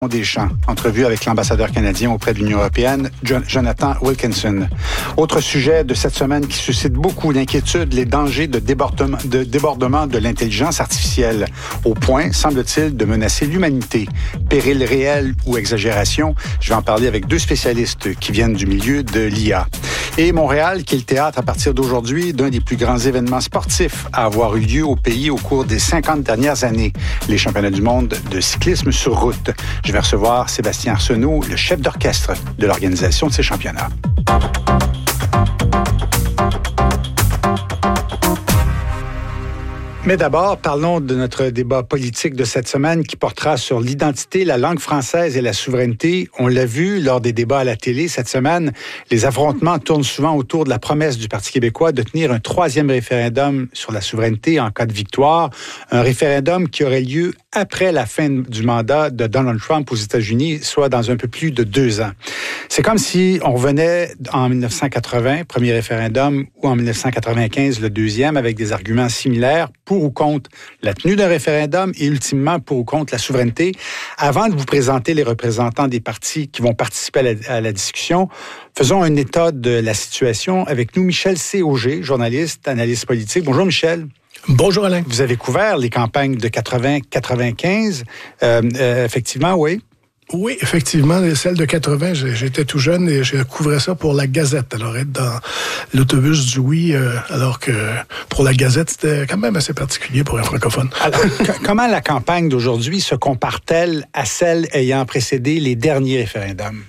Deschamps. Entrevue avec l'ambassadeur canadien auprès de l'Union européenne, Jonathan Wilkinson. Autre sujet de cette semaine qui suscite beaucoup d'inquiétude, les dangers de débordement de l'intelligence artificielle, au point, semble-t-il, de menacer l'humanité. Péril réel ou exagération? Je vais en parler avec deux spécialistes qui viennent du milieu de l'IA. Et Montréal, qui est le théâtre à partir d'aujourd'hui d'un des plus grands événements sportifs à avoir eu lieu au pays au cours des 50 dernières années, les championnats du monde de cyclisme sur route. Je vais recevoir Sébastien Arsenault, le chef d'orchestre de l'organisation de ces championnats. Mais d'abord, parlons de notre débat politique de cette semaine qui portera sur l'identité, la langue française et la souveraineté. On l'a vu lors des débats à la télé cette semaine, les affrontements tournent souvent autour de la promesse du Parti québécois de tenir un troisième référendum sur la souveraineté en cas de victoire, un référendum qui aurait lieu après la fin du mandat de Donald Trump aux États-Unis, soit dans un peu plus de 2 ans. C'est comme si on revenait en 1980, premier référendum, ou en 1995, le deuxième, avec des arguments similaires pour ou contre la tenue d'un référendum et ultimement pour ou contre la souveraineté. Avant de vous présenter les représentants des partis qui vont participer à la discussion, faisons un état de la situation. Avec nous, Michel C. Auger, journaliste, analyste politique. Bonjour Michel. Bonjour Alain. Vous avez couvert les campagnes de 80-95. Effectivement, oui. Oui, effectivement, celle de 80, j'étais tout jeune et je couvrais ça pour la Gazette. Alors, être dans l'autobus du oui, alors que pour la Gazette, c'était quand même assez particulier pour un francophone. Alors, comment la campagne d'aujourd'hui se compare-t-elle à celle ayant précédé les derniers référendums?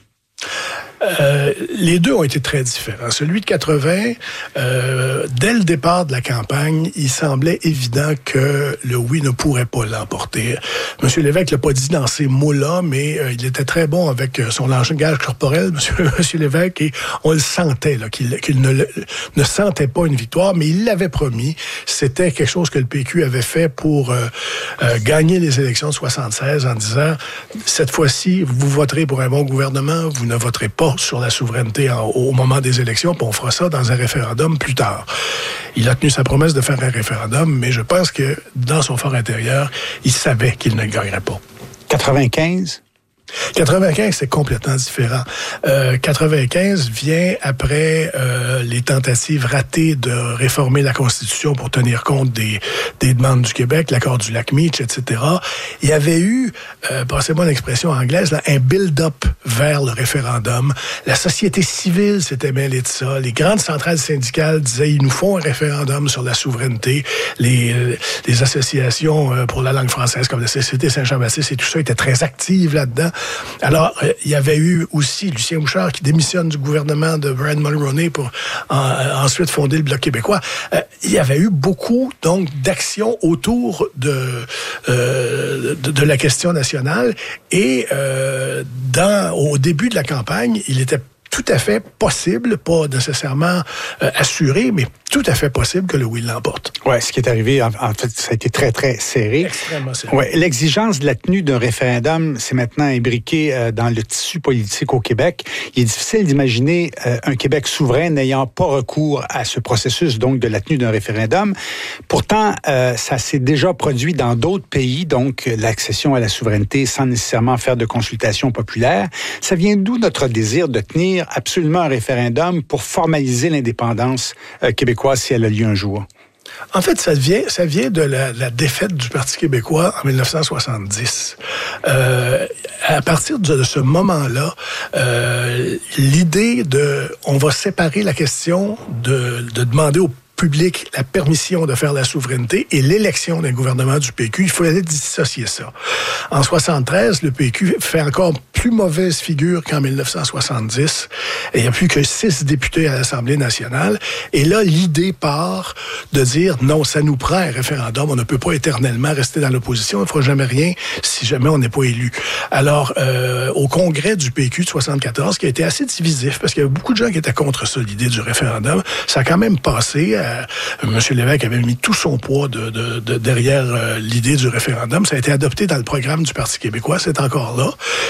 Les deux ont été très différents. Celui de 80, dès le départ de la campagne, il semblait évident que le oui ne pourrait pas l'emporter. M. Lévesque l'a pas dit dans ces mots-là, mais il était très bon avec son langage corporel, M. Lévesque, et on le sentait, là, qu'il ne sentait pas une victoire, mais il l'avait promis. C'était quelque chose que le PQ avait fait pour gagner les élections de 76 en disant, cette fois-ci, vous voterez pour un bon gouvernement, vous ne voterez pas sur la souveraineté au moment des élections, puis on fera ça dans un référendum plus tard. Il a tenu sa promesse de faire un référendum, mais je pense que dans son fort intérieur, il savait qu'il ne gagnerait pas. 95? 95, c'est complètement différent. 95 vient après les tentatives ratées de réformer la Constitution pour tenir compte des demandes du Québec, l'accord du Lac-Meach, etc. Il y avait eu, passez-moi l'expression anglaise, là, un build-up vers le référendum. La société civile s'était mêlée de ça. Les grandes centrales syndicales disaient, ils nous font un référendum sur la souveraineté. Les associations pour la langue française, comme la Société Saint-Jean-Baptiste et tout ça, étaient très actives là-dedans. Alors, il y avait eu aussi Lucien Bouchard qui démissionne du gouvernement de Brian Mulroney pour ensuite fonder le Bloc québécois. Il y avait eu beaucoup, donc, d'actions autour de la question nationale. Et au début de la campagne, il était tout à fait possible, pas nécessairement assuré, mais tout à fait possible que le oui l'emporte. Oui, ce qui est arrivé, en fait, ça a été très, très serré. Extrêmement serré. Ouais, l'exigence de la tenue d'un référendum, c'est maintenant imbriqué dans le tissu politique au Québec. Il est difficile d'imaginer un Québec souverain n'ayant pas recours à ce processus, donc, de la tenue d'un référendum. Pourtant, ça s'est déjà produit dans d'autres pays, donc l'accession à la souveraineté sans nécessairement faire de consultation populaire. Ça vient d'où notre désir de tenir absolument un référendum pour formaliser l'indépendance québécoise si elle a lieu un jour? En fait, ça vient de la défaite du Parti québécois en 1970. À partir de ce moment-là, l'idée on va séparer la question de demander au public la permission de faire la souveraineté et l'élection d'un gouvernement du PQ, il fallait dissocier ça. En 73, le PQ fait encore plus mauvaise figure qu'en 1970. Et il n'y a plus que 6 députés à l'Assemblée nationale. Et là, l'idée part de dire, non, ça nous prend un référendum. On ne peut pas éternellement rester dans l'opposition. On ne fera jamais rien si jamais on n'est pas élu. Alors, au congrès du PQ de 74, qui a été assez divisif, parce qu'il y avait beaucoup de gens qui étaient contre ça, l'idée du référendum, ça a quand même passé. M. Lévesque avait mis tout son poids derrière l'idée du référendum. Ça a été adopté dans le programme du Parti québécois. C'est encore là. Et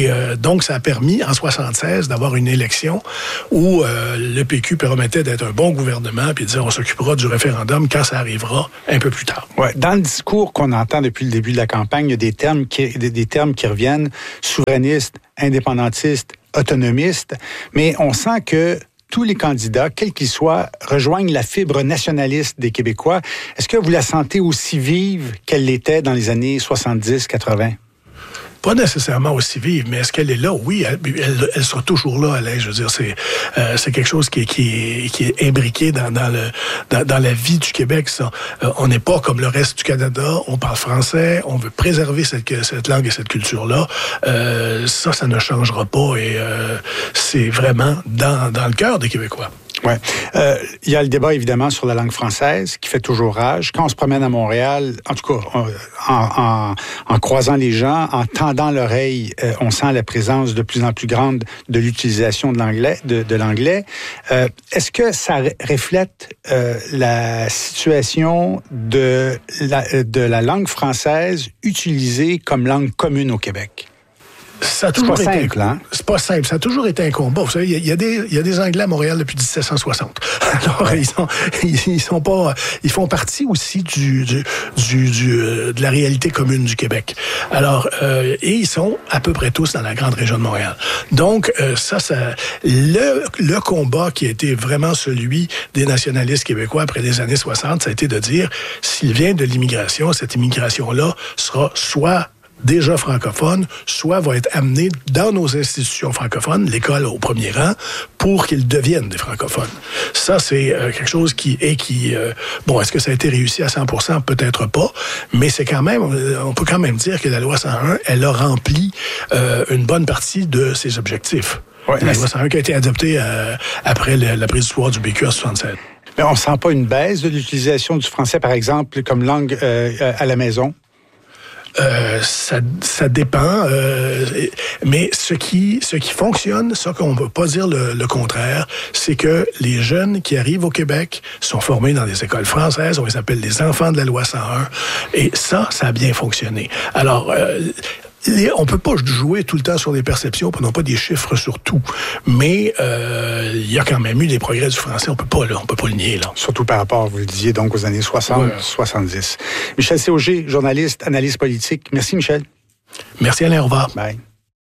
Et donc, ça a permis, en 1976, d'avoir une élection où le PQ permettait d'être un bon gouvernement puis de dire on s'occupera du référendum quand ça arrivera un peu plus tard. Ouais, dans le discours qu'on entend depuis le début de la campagne, il y a des termes qui reviennent, souverainistes, indépendantistes, autonomistes, mais on sent que tous les candidats, quels qu'ils soient, rejoignent la fibre nationaliste des Québécois. Est-ce que vous la sentez aussi vive qu'elle l'était dans les années 70-80? Pas nécessairement aussi vive, mais est-ce qu'elle est là? Oui, elle sera toujours là, Alain. Je veux dire, c'est quelque chose qui est imbriqué dans la vie du Québec. Ça. On n'est pas comme le reste du Canada. On parle français. On veut préserver cette langue et cette culture-là. Ça ne changera pas. Et c'est vraiment dans le cœur des Québécois. Ouais. Il y a le débat, évidemment, sur la langue française qui fait toujours rage. Quand on se promène à Montréal, en tout cas, en croisant les gens, en tendant l'oreille, on sent la présence de plus en plus grande de l'utilisation de l'anglais. Est-ce que ça reflète la situation de la langue française utilisée comme langue commune au Québec? Ça a toujours été simple, hein? C'est pas simple. Ça a toujours été un combat. Vous savez, il y a des Anglais à Montréal depuis 1760. Alors, ils font partie aussi de la réalité commune du Québec. Alors, et ils sont à peu près tous dans la grande région de Montréal. Donc, le combat qui a été vraiment celui des nationalistes québécois après les années 60, ça a été de dire, s'il vient de l'immigration, cette immigration-là sera soit déjà francophone, soit va être amené dans nos institutions francophones, l'école au premier rang, pour qu'ils deviennent des francophones. Ça, c'est quelque chose bon, est-ce que ça a été réussi à 100%? Peut-être pas, mais c'est quand même, on peut quand même dire que la loi 101, elle a rempli une bonne partie de ses objectifs. Ouais, la loi 101 qui a été adoptée après la prise du pouvoir du PQ en 1967. Mais on ne sent pas une baisse de l'utilisation du français, par exemple, comme langue à la maison? Ça dépend, mais ce qui fonctionne, ça qu'on ne peut pas dire le contraire, c'est que les jeunes qui arrivent au Québec sont formés dans des écoles françaises, on les appelle les enfants de la loi 101, et ça a bien fonctionné. Alors, on peut pas jouer tout le temps sur des perceptions, on n'a pas des chiffres sur tout, mais il y a quand même eu des progrès du français, on peut pas le nier là. Surtout par rapport, vous le disiez, donc aux années 60, 70. Michel Sauger, journaliste, analyste politique. Merci Michel. Merci Alain, au revoir. Bye.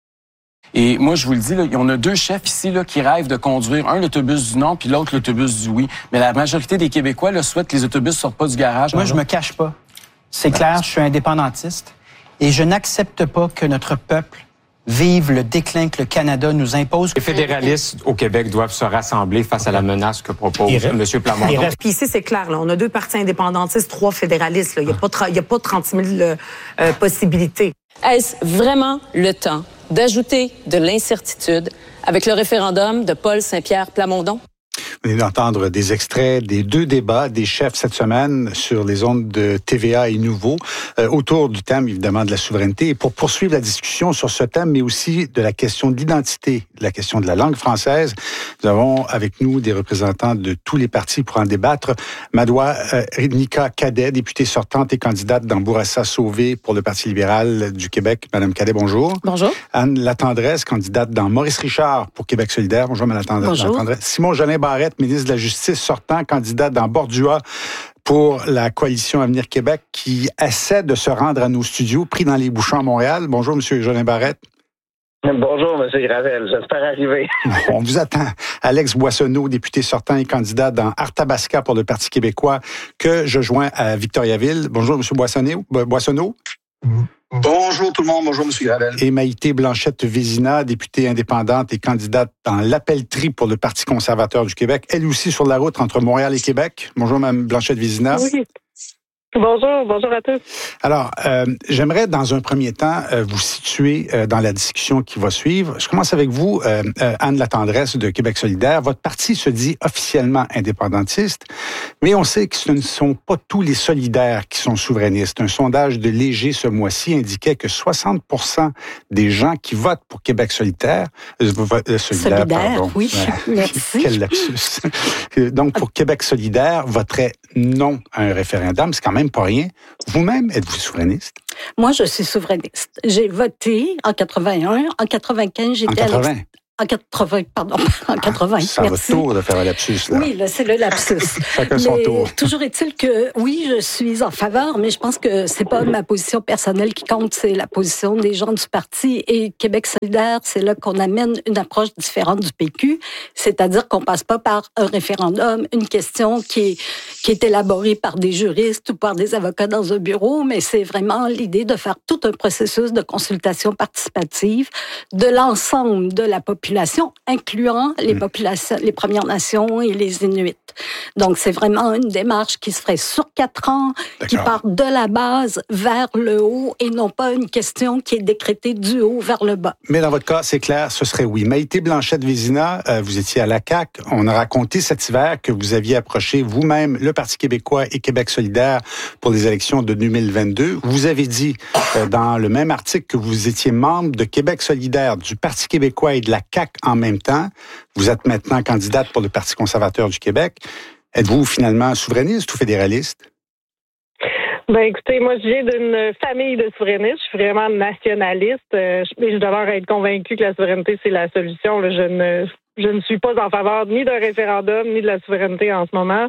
Et moi, je vous le dis, là, on a deux chefs ici là, qui rêvent de conduire, un l'autobus du non, puis l'autre l'autobus du oui. Mais la majorité des Québécois là, souhaitent que les autobus sortent pas du garage. Moi, je me cache pas. C'est clair, je suis indépendantiste. Et je n'accepte pas que notre peuple vive le déclin que le Canada nous impose. Les fédéralistes au Québec doivent se rassembler face à la menace que propose M. Plamondon. Puis ici, c'est clair, là, on a 2 partis indépendantistes, 3 fédéralistes. Il n'y a pas 30 000 possibilités. Est-ce vraiment le temps d'ajouter de l'incertitude avec le référendum de Paul Saint-Pierre Plamondon? Vous venez d'entendre des extraits des 2 débats des chefs cette semaine sur les ondes de TVA et Nouveau, autour du thème, évidemment, de la souveraineté. Et pour poursuivre la discussion sur ce thème, mais aussi de la question de l'identité, de la question de la langue française, nous avons avec nous des représentants de tous les partis pour en débattre. Madoua Nika Cadet, députée sortante et candidate dans Bourassa-Sauvé pour le Parti libéral du Québec. Madame Cadet, bonjour. Bonjour. Anne Latendresse, candidate dans Maurice Richard pour Québec solidaire. Bonjour, Madame Latendresse. Bonjour. Simon Jolin Barrette, ministre de la Justice sortant, candidat dans Bordua pour la coalition Avenir Québec, qui essaie de se rendre à nos studios, pris dans les bouchons à Montréal. Bonjour, M. Jolin Barrette. Bonjour, M. Gravel. J'espère arriver. On vous attend. Alex Boissonneau, député sortant et candidat dans Arthabasca pour le Parti québécois, que je joins à Victoriaville. Bonjour, M. Boissonneau. Bonjour tout le monde, bonjour M. Gravel. Et Maïté Blanchette-Vézina, députée indépendante et candidate dans l'Appellerie pour le Parti conservateur du Québec, elle aussi sur la route entre Montréal et Québec. Bonjour Mme Blanchette-Vézina. Oui. Bonjour à tous. Alors, j'aimerais dans un premier temps vous situer dans la discussion qui va suivre. Je commence avec vous, Anne Latendresse de Québec solidaire. Votre parti se dit officiellement indépendantiste, mais on sait que ce ne sont pas tous les solidaires qui sont souverainistes. Un sondage de Léger ce mois-ci indiquait que 60% des gens qui votent pour Québec solidaire, pardon. Oui, merci. Quel lapsus. Donc, pour Québec solidaire, voteraient non à un référendum. C'est quand même même pas rien. Vous-même, êtes-vous souverainiste? Moi, je suis souverainiste. J'ai voté en 81. En 95, j'étais en 80, pardon, en 80. C'est à votre tour de faire un lapsus, là. Oui, là, c'est le lapsus. Chacun son tour. Toujours est-il que, oui, je suis en faveur, mais je pense que c'est pas ma position personnelle qui compte, c'est la position des gens du parti. Et Québec solidaire, c'est là qu'on amène une approche différente du PQ, c'est-à-dire qu'on passe pas par un référendum, une question qui est élaborée par des juristes ou par des avocats dans un bureau, mais c'est vraiment l'idée de faire tout un processus de consultation participative de l'ensemble de la population, incluant les populations, les Premières Nations et les Inuits. Donc, c'est vraiment une démarche qui se ferait sur 4 ans, qui part de la base vers le haut et non pas une question qui est décrétée du haut vers le bas. Mais dans votre cas, c'est clair, ce serait oui. Maïté Blanchette-Vézina, vous étiez à la CAQ. On a raconté cet hiver que vous aviez approché vous-même le Parti québécois et Québec solidaire pour les élections de 2022. Vous avez dit dans le même article que vous étiez membre de Québec solidaire, du Parti québécois et de la CAQ en même temps. Vous êtes maintenant candidate pour le Parti conservateur du Québec. Êtes-vous finalement souverainiste ou fédéraliste? Ben écoutez, moi je viens d'une famille de souverainistes. Je suis vraiment nationaliste, mais je demeure être convaincue que la souveraineté c'est la solution. Là, je ne suis pas en faveur ni d'un référendum ni de la souveraineté en ce moment.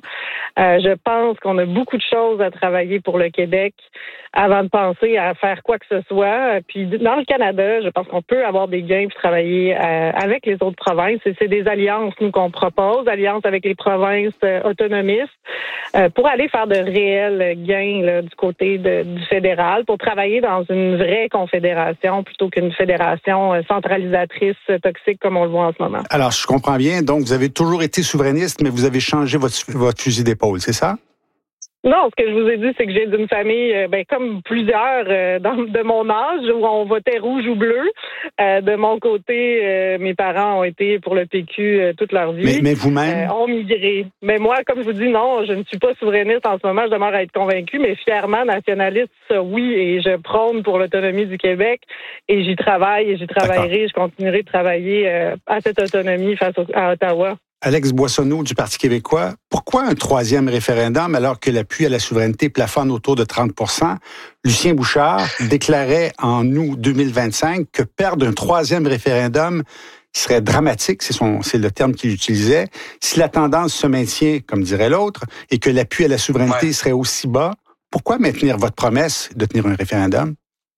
Je pense qu'on a beaucoup de choses à travailler pour le Québec avant de penser à faire quoi que ce soit. Puis dans le Canada, je pense qu'on peut avoir des gains puis travailler avec les autres provinces. Et c'est des alliances, nous, qu'on propose, alliances avec les provinces autonomistes, pour aller faire de réels gains là, du côté du fédéral, pour travailler dans une vraie confédération plutôt qu'une fédération centralisatrice toxique comme on le voit en ce moment. Alors, je comprends bien. Donc, vous avez toujours été souverainiste, mais vous avez changé votre fusil d'épaule, c'est ça? Non, ce que je vous ai dit, c'est que j'ai d'une famille, comme plusieurs de mon âge, où on votait rouge ou bleu. De mon côté, mes parents ont été pour le PQ toute leur vie. Mais vous-même? Ont migré. Mais moi, comme je vous dis, non, je ne suis pas souverainiste en ce moment. Je demeure à être convaincue, mais fièrement nationaliste, ça, oui. Et je prône pour l'autonomie du Québec. Et j'y travaille et j'y travaillerai. Je continuerai de travailler à cette autonomie face à Ottawa. Alex Boissonneau du Parti québécois, pourquoi un 3e référendum alors que l'appui à la souveraineté plafonne autour de 30 %? Lucien Bouchard déclarait en août 2025 que perdre un 3e référendum serait dramatique, c'est le terme qu'il utilisait, si la tendance se maintient, comme dirait l'autre, et que l'appui à la souveraineté serait aussi bas. Pourquoi maintenir votre promesse de tenir un référendum?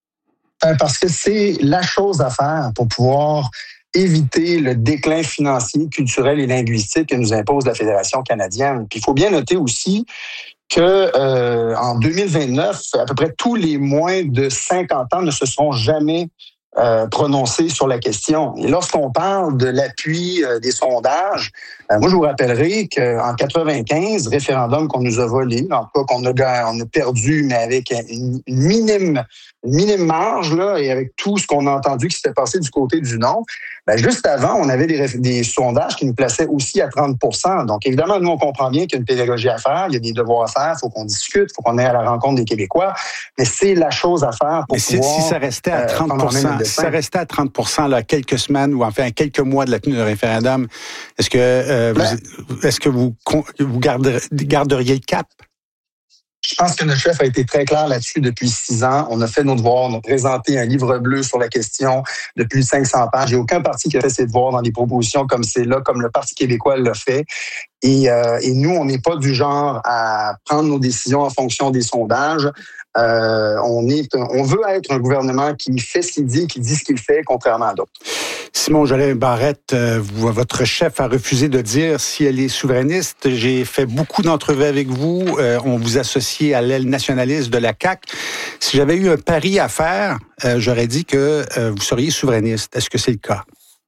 Parce que c'est la chose à faire pour pouvoir éviter le déclin financier, culturel et linguistique que nous impose la Fédération canadienne. Puis il faut bien noter aussi que en 2029, à peu près tous les moins de 50 ans ne se sont jamais prononcés sur la question. Et lorsqu'on parle de l'appui des sondages, moi je vous rappellerai qu'en 95, référendum qu'on nous a volé, en tout cas on a perdu, mais avec une minime marge là, et avec tout ce qu'on a entendu qui s'était passé du côté du non. Juste avant, on avait des sondages qui nous plaçaient aussi à 30 %. Donc, évidemment, nous, on comprend bien qu'il y a une pédagogie à faire, il y a des devoirs à faire, il faut qu'on discute, il faut qu'on aille à la rencontre des Québécois, mais c'est la chose à faire pour pouvoir... Si ça restait à 30 %, si ça restait à 30 % là, quelques semaines ou enfin quelques mois de la tenue d'un référendum, est-ce que vous garderiez le cap? Je pense que notre chef a été très clair là-dessus depuis 6 ans. On a fait nos devoirs, on a présenté un livre bleu sur la question de plus de 500 pages. Il n'y a aucun parti qui a fait ses devoirs dans des propositions comme celle-là, comme le Parti québécois l'a fait. Et nous, on n'est pas du genre à prendre nos décisions en fonction des sondages. On veut être un gouvernement qui fait ce qu'il dit ce qu'il fait, contrairement à d'autres. Simon Jolin Barrette, votre chef a refusé de dire si elle est souverainiste. J'ai fait beaucoup d'entrevues avec vous. On vous associe à l'aile nationaliste de la CAQ. Si j'avais eu un pari à faire, j'aurais dit que vous seriez souverainiste. Est-ce que c'est le cas?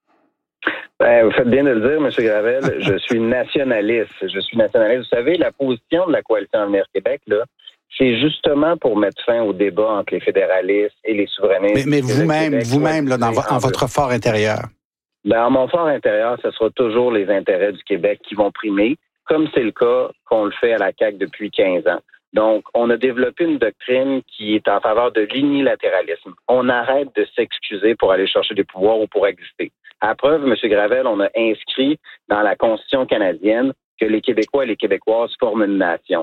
Vous faites bien de le dire, M. Gravel. Je suis nationaliste. Vous savez, la position de la Coalition Avenir Québec, là, c'est justement pour mettre fin au débat entre les fédéralistes et les souverainistes. Mais vous-même, là, en votre fort intérieur. En mon fort intérieur, ce sera toujours les intérêts du Québec qui vont primer, comme c'est le cas qu'on le fait à la CAQ depuis 15 ans. Donc, on a développé une doctrine qui est en faveur de l'unilatéralisme. On arrête de s'excuser pour aller chercher des pouvoirs ou pour exister. À preuve, M. Gravel, on a inscrit dans la Constitution canadienne que les Québécois et les Québécoises forment une nation.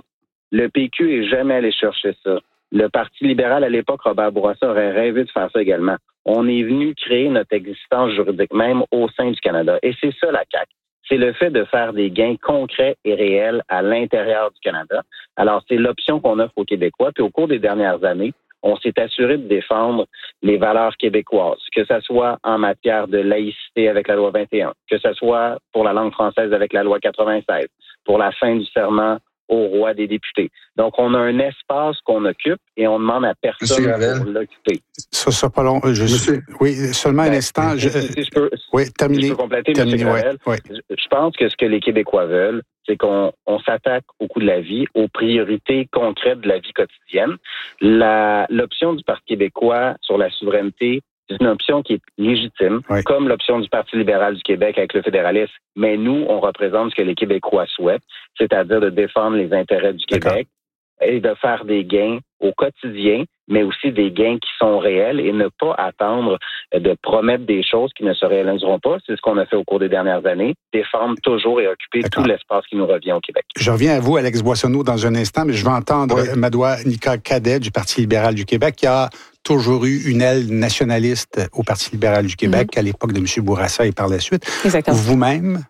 Le PQ est jamais allé chercher ça. Le Parti libéral, à l'époque, Robert Bourassa aurait rêvé de faire ça également. On est venu créer notre existence juridique même au sein du Canada. Et c'est ça, la CAQ. C'est le fait de faire des gains concrets et réels à l'intérieur du Canada. Alors, c'est l'option qu'on offre aux Québécois. Puis au cours des dernières années, on s'est assuré de défendre les valeurs québécoises, que ce soit en matière de laïcité avec la loi 21, que ce soit pour la langue française avec la loi 96, pour la fin du serment au roi des députés. Donc, on a un espace qu'on occupe et on demande à personne pour l'occuper. Ça pas long. Oui, seulement un instant. Si je peux compléter, M. Gravel. Oui. Je pense que ce que les Québécois veulent, c'est qu'on s'attaque au coût de la vie, aux priorités concrètes de la vie quotidienne. L'option du Parti québécois sur la souveraineté, c'est une option qui est légitime, comme l'option du Parti libéral du Québec avec le fédéralisme. Mais nous, on représente ce que les Québécois souhaitent, c'est-à-dire de défendre les intérêts du Québec et de faire des gains au quotidien, mais aussi des gains qui sont réels et ne pas attendre de promettre des choses qui ne se réaliseront pas. C'est ce qu'on a fait au cours des dernières années, défendre toujours et occuper tout l'espace qui nous revient au Québec. Je reviens à vous, Alex Boissonneau, dans un instant, mais je vais entendre Madoua-Nica Cadet du Parti libéral du Québec, qui a toujours eu une aile nationaliste au Parti libéral du Québec à l'époque de M. Bourassa et par la suite. Exactement. Vous-même?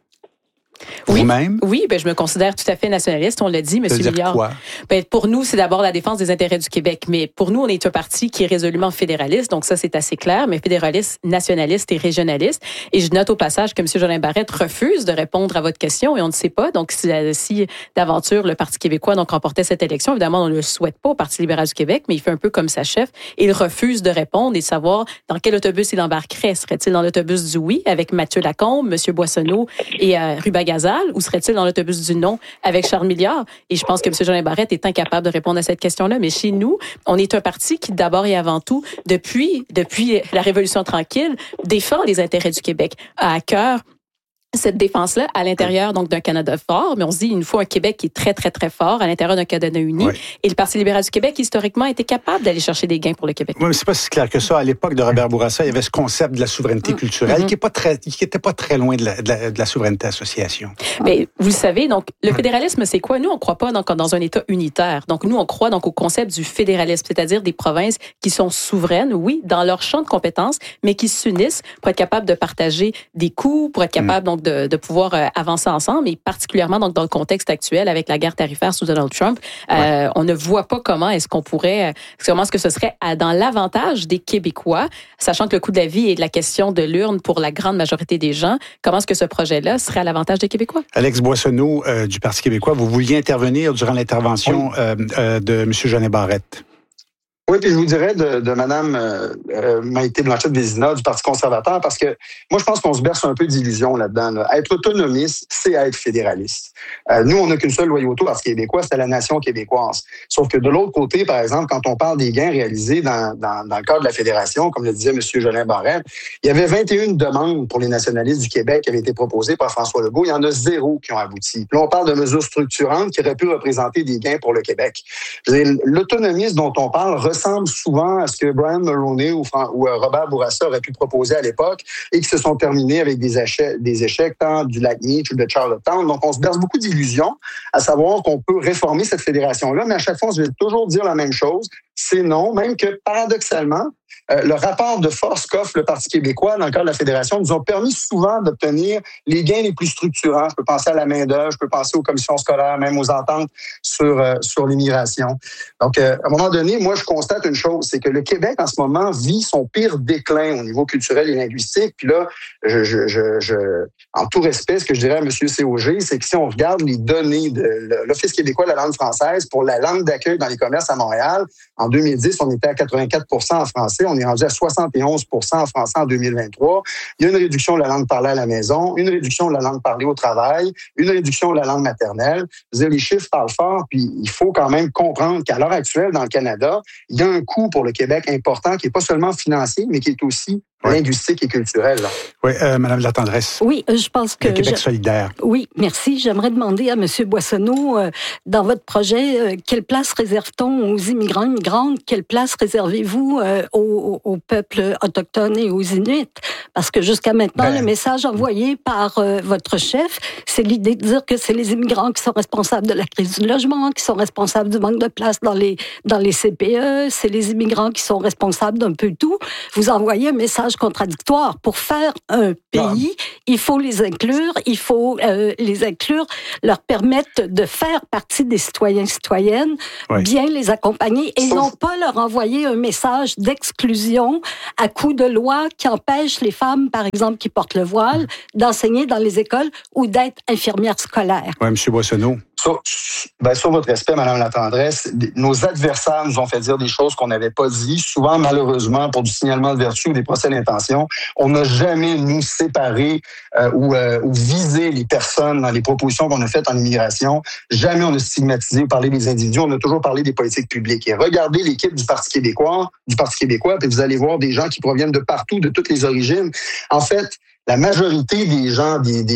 Oui, je me considère tout à fait nationaliste, on l'a dit, M. Milliard. Quoi? Pour nous, c'est d'abord la défense des intérêts du Québec, mais pour nous, on est un parti qui est résolument fédéraliste, donc ça, c'est assez clair, mais fédéraliste, nationaliste et régionaliste. Et je note au passage que M. Jolin Barrette refuse de répondre à votre question et on ne sait pas. Donc, si d'aventure le Parti québécois remportait cette élection, évidemment, on ne le souhaite pas au Parti libéral du Québec, mais il fait un peu comme sa chef et il refuse de répondre et de savoir dans quel autobus il embarquerait. Serait-il dans l'autobus du oui avec Mathieu Lacombe, M. Boissonneau et Ruba Gazal, ou serait-il dans l'autobus du non avec Charles Milliard? Et je pense que M. Jolin Barrette est incapable de répondre à cette question-là. Mais chez nous, on est un parti qui, d'abord et avant tout, depuis la Révolution tranquille, défend les intérêts du Québec, a à cœur cette défense-là à l'intérieur donc d'un Canada fort, mais on se dit il nous faut un Québec qui est très, très, très fort à l'intérieur d'un Canada uni. Et le Parti libéral du Québec, historiquement, était capable d'aller chercher des gains pour le Québec. Oui, mais c'est pas si clair que ça. À l'époque de Robert Bourassa, il y avait ce concept de la souveraineté culturelle qui était pas très loin de la souveraineté association. Mais vous le savez, donc le fédéralisme, c'est quoi? Nous, on croit pas dans un État unitaire. Donc nous, on croit donc au concept du fédéralisme, c'est-à-dire des provinces qui sont souveraines, oui, dans leur champ de compétences, mais qui s'unissent pour être capables de partager des coûts, pour être capables donc de pouvoir avancer ensemble, et particulièrement donc dans le contexte actuel avec la guerre tarifaire sous Donald Trump, on ne voit pas comment est-ce que ce serait dans l'avantage des Québécois, sachant que le coût de la vie est de la question de l'urne pour la grande majorité des gens. Comment est-ce que ce projet-là serait à l'avantage des Québécois? Alex Boissonneau du Parti québécois, vous vouliez intervenir durant l'intervention de M. Jolin Barrette. Oui, puis je vous dirais de Mme Maïté Blanchette-Vézina du Parti conservateur, parce que moi, je pense qu'on se berce un peu d'illusions là-dedans. Là. Être autonomiste, c'est être fédéraliste. Nous, on n'a qu'une seule loyauté au Parti québécois, c'est à la nation québécoise. Sauf que de l'autre côté, par exemple, quand on parle des gains réalisés dans le cadre de la fédération, comme le disait M. Jolin Barrette, il y avait 21 demandes pour les nationalistes du Québec qui avaient été proposées par François Legault. Il y en a 0 qui ont abouti. Puis là, on parle de mesures structurantes qui auraient pu représenter des gains pour le Québec. L'autonomisme dont on parle ressemble souvent à ce que Brian Mulroney ou Robert Bourassa auraient pu proposer à l'époque et qui se sont terminés avec des échecs tant du Lac-Meech ou de Charlottetown. Donc, on se berce beaucoup d'illusions à savoir qu'on peut réformer cette fédération-là, mais à chaque fois, on se veut toujours dire la même chose. C'est non, même que paradoxalement, le rapport de force qu'offre le Parti québécois dans le cadre de la fédération nous ont permis souvent d'obtenir les gains les plus structurants. Je peux penser à la main-d'œuvre, je peux penser aux commissions scolaires, même aux ententes sur l'immigration. Donc, à un moment donné, moi, je constate une chose, c'est que le Québec, en ce moment, vit son pire déclin au niveau culturel et linguistique. Puis là, en tout respect, ce que je dirais à M. COG, c'est que si on regarde les données de l'Office québécois de la langue française pour la langue d'accueil dans les commerces à Montréal, en 2010, on était à 84 % en français. On est rendu à 71 % en français en 2023. Il y a une réduction de la langue parlée à la maison, une réduction de la langue parlée au travail, une réduction de la langue maternelle. Je veux dire, les chiffres parlent fort, puis il faut quand même comprendre qu'à l'heure actuelle, dans le Canada, il y a un coût pour le Québec important qui n'est pas seulement financier, mais qui est aussi linguistique et culturelle. Là. Oui, Madame Latendresse. Oui, je pense que... Le Québec solidaire. Oui, merci. J'aimerais demander à M. Boissonneau, dans votre projet, quelle place réserve-t-on aux immigrants, immigrantes? Quelle place réservez-vous aux peuples autochtones et aux Inuits? Parce que jusqu'à maintenant, le message envoyé par votre chef, c'est l'idée de dire que c'est les immigrants qui sont responsables de la crise du logement, qui sont responsables du manque de place dans les CPE, c'est les immigrants qui sont responsables d'un peu tout. Vous envoyez un message contradictoire. Pour faire un pays, il faut les inclure, leur permettre de faire partie des citoyens et citoyennes, bien les accompagner et non pas leur envoyer un message d'exclusion à coup de loi qui empêche les femmes, par exemple, qui portent le voile, d'enseigner dans les écoles ou d'être infirmières scolaires. Oui, M. Boissonneau. Sur votre respect, Mme Latendresse, nos adversaires nous ont fait dire des choses qu'on n'avait pas dit. Souvent, malheureusement, pour du signalement de vertu ou des procès d'intention, on n'a jamais, nous, séparé ou visé les personnes dans les propositions qu'on a faites en immigration. Jamais on a stigmatisé ou parlé des individus. On a toujours parlé des politiques publiques. Et regardez l'équipe du Parti québécois, puis vous allez voir des gens qui proviennent de partout, de toutes les origines. En fait, la majorité des gens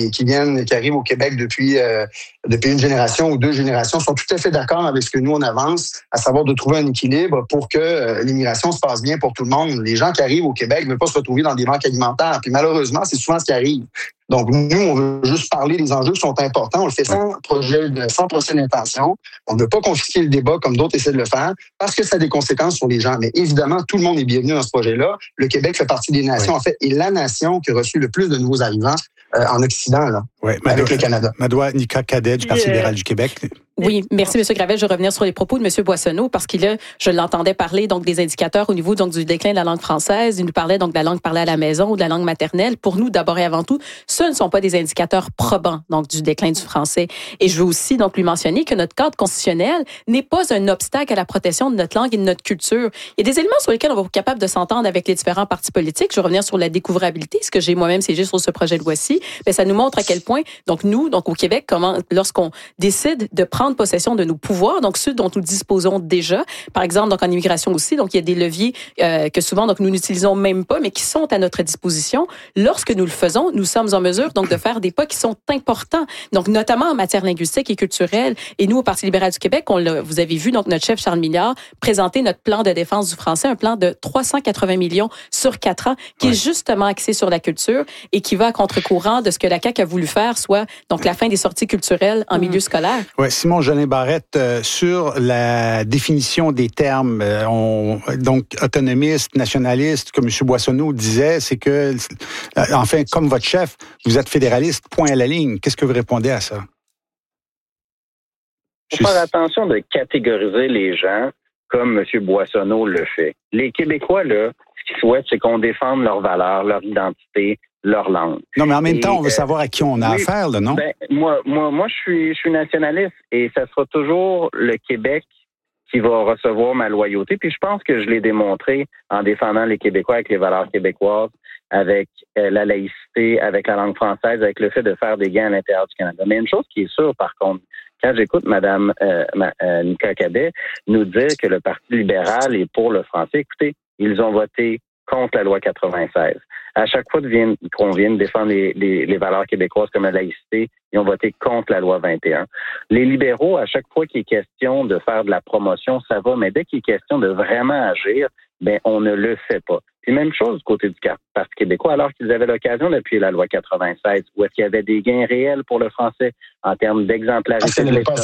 qui arrivent au Québec depuis une génération ou 2 générations sont tout à fait d'accord avec ce que nous on avance, à savoir de trouver un équilibre pour que l'immigration se passe bien pour tout le monde. Les gens qui arrivent au Québec ne veulent pas se retrouver dans des banques alimentaires. Puis malheureusement, c'est souvent ce qui arrive. Donc, nous, on veut juste parler des enjeux qui sont importants. On le fait sans procès d'intention. On ne veut pas confisquer le débat comme d'autres essaient de le faire parce que ça a des conséquences sur les gens. Mais évidemment, tout le monde est bienvenu dans ce projet-là. Le Québec fait partie des nations, en fait, et la nation qui a reçu le plus de nouveaux arrivants en Occident, là, avec le Canada. Madoua Nika Cadet du Parti libéral du Québec. Oui, merci, M. Gravel. Je vais revenir sur les propos de M. Boissonneau parce je l'entendais parler donc des indicateurs au niveau donc du déclin de la langue française. Il nous parlait donc de la langue parlée à la maison ou de la langue maternelle. Pour nous, d'abord et avant tout, ce ne sont pas des indicateurs probants donc du déclin du français. Et je veux aussi donc lui mentionner que notre cadre constitutionnel n'est pas un obstacle à la protection de notre langue et de notre culture. Il y a des éléments sur lesquels on va être capable de s'entendre avec les différents partis politiques. Je vais revenir sur la découvrabilité, ce que j'ai moi-même siégé sur ce projet de loi-ci. Mais ça nous montre à quel point donc nous, donc au Québec, comment lorsqu'on décide de prendre possession de nos pouvoirs, donc ceux dont nous disposons déjà. Par exemple, donc en immigration aussi, donc il y a des leviers que souvent donc nous n'utilisons même pas, mais qui sont à notre disposition. Lorsque nous le faisons, nous sommes en mesure donc de faire des pas qui sont importants. Donc notamment en matière linguistique et culturelle. Et nous, au Parti libéral du Québec, vous avez vu donc notre chef Charles Milliard présenter notre plan de défense du français, un plan de 380 millions sur 4 ans, qui est justement axé sur la culture et qui va à contre-courant de ce que la CAQ a voulu faire, soit donc la fin des sorties culturelles en milieu scolaire. Oui, Simon Jolin Barrette, sur la définition des termes, donc autonomiste, nationaliste, comme M. Boissonneau disait, c'est que, enfin, comme votre chef, vous êtes fédéraliste, point à la ligne. Qu'est-ce que vous répondez à ça? Il faut faire attention de catégoriser les gens comme M. Boissonneau le fait. Les Québécois, là, ce qu'ils souhaitent, c'est qu'on défende leurs valeurs, leur identité, leur langue. Non, mais en même temps, on veut savoir à qui on a affaire, là, non? Ben, moi, je suis nationaliste et ça sera toujours le Québec qui va recevoir ma loyauté. Puis je pense que je l'ai démontré en défendant les Québécois avec les valeurs québécoises, avec la laïcité, avec la langue française, avec le fait de faire des gains à l'intérieur du Canada. Mais une chose qui est sûre, par contre, quand j'écoute Mme Nika Cadet nous dire que le Parti libéral est pour le français, écoutez, ils ont voté contre la loi 96. À chaque fois qu'on vient de défendre les valeurs québécoises comme la laïcité, ils ont voté contre la loi 21. Les libéraux, à chaque fois qu'il est question de faire de la promotion, ça va, mais dès qu'il est question de vraiment agir, ben on ne le fait pas. Puis même chose du côté du Parti québécois, alors qu'ils avaient l'occasion d'appuyer la loi 96, où est-ce qu'il y avait des gains réels pour le français en termes d'exemplarité de l'État,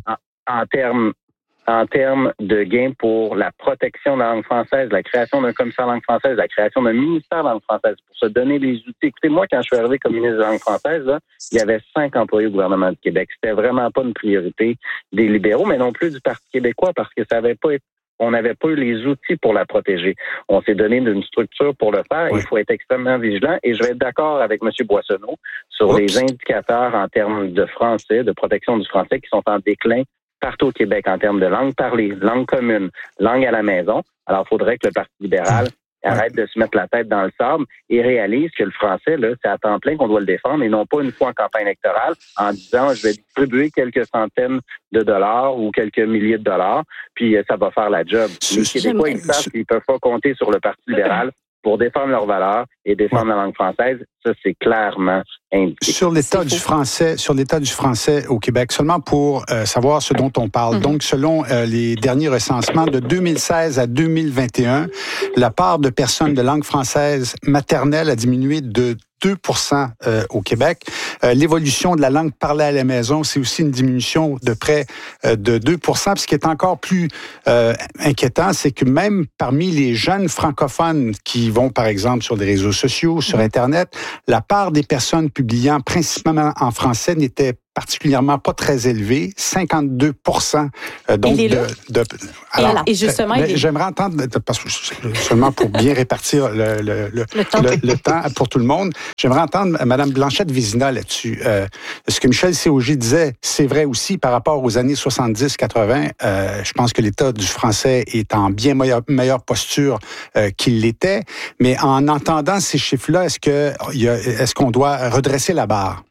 en termes de gains pour la protection de la langue française, la création d'un commissaire de langue française, la création d'un ministère de langue française pour se donner les outils. Écoutez, moi, quand je suis arrivé comme ministre de la langue française, là, il y avait 5 employés au gouvernement du Québec. C'était vraiment pas une priorité des libéraux, mais non plus du Parti québécois parce que ça avait pas été on n'avait pas eu les outils pour la protéger. On s'est donné une structure pour le faire. Oui. Il faut être extrêmement vigilant. Et je vais être d'accord avec M. Boissonneau sur les indicateurs en termes de français, de protection du français qui sont en déclin partout au Québec en termes de langue parlée, langue commune, langue à la maison. Alors, il faudrait que le Parti libéral arrête de se mettre la tête dans le sable et réalise que le français, là, c'est à temps plein qu'on doit le défendre et non pas une fois en campagne électorale en disant je vais distribuer quelques centaines de dollars ou quelques milliers de dollars, puis ça va faire la job. Les Québécois, ils savent qu'ils ne peuvent pas compter sur le Parti libéral pour défendre leurs valeurs et défendre la langue française. Ça, c'est clairement indiqué. Sur l'état du français au Québec, seulement pour savoir ce dont on parle. Donc, selon les derniers recensements de 2016 à 2021, la part de personnes de langue française maternelle a diminué de 2% au Québec. L'évolution de la langue parlée à la maison, c'est aussi une diminution de près de 2%. Puis ce qui est encore plus inquiétant, c'est que même parmi les jeunes francophones qui vont, par exemple, sur les réseaux sociaux, sur Internet, la part des personnes publiant principalement en français n'était particulièrement pas très élevée, 52%. Donc et justement, j'aimerais entendre, parce que seulement pour bien répartir le temps pour tout le monde, j'aimerais entendre Mme Blanchette-Vézina là-dessus. Ce que Michel Séauger disait, c'est vrai aussi par rapport aux années 70-80. Je pense que l'état du français est en bien meilleure posture qu'il l'était. Mais en entendant ces chiffres-là, est-ce qu'on doit redresser la barre?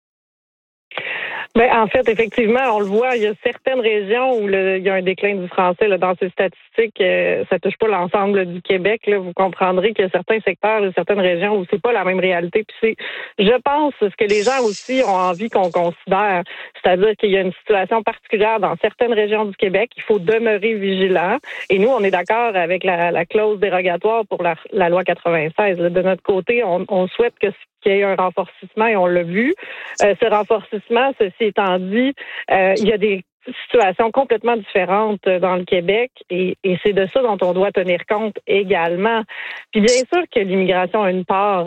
Ben, en fait, effectivement, on le voit, il y a certaines régions où il y a un déclin du français dans ces statistiques. Ça touche pas l'ensemble du Québec. Là. Vous comprendrez qu'il y a certains secteurs et certaines régions où c'est pas la même réalité. Puis je pense, ce que les gens aussi ont envie qu'on considère, c'est-à-dire qu'il y a une situation particulière dans certaines régions du Québec. Il faut demeurer vigilant. Et nous, on est d'accord avec la clause dérogatoire pour la loi 96. Là. De notre côté, on souhaite qu'il y ait un renforcement et on l'a vu. Ce renforcement, ceci étant dit, il y a des situations complètement différentes dans le Québec et c'est de ça dont on doit tenir compte également. Puis bien sûr que l'immigration a une part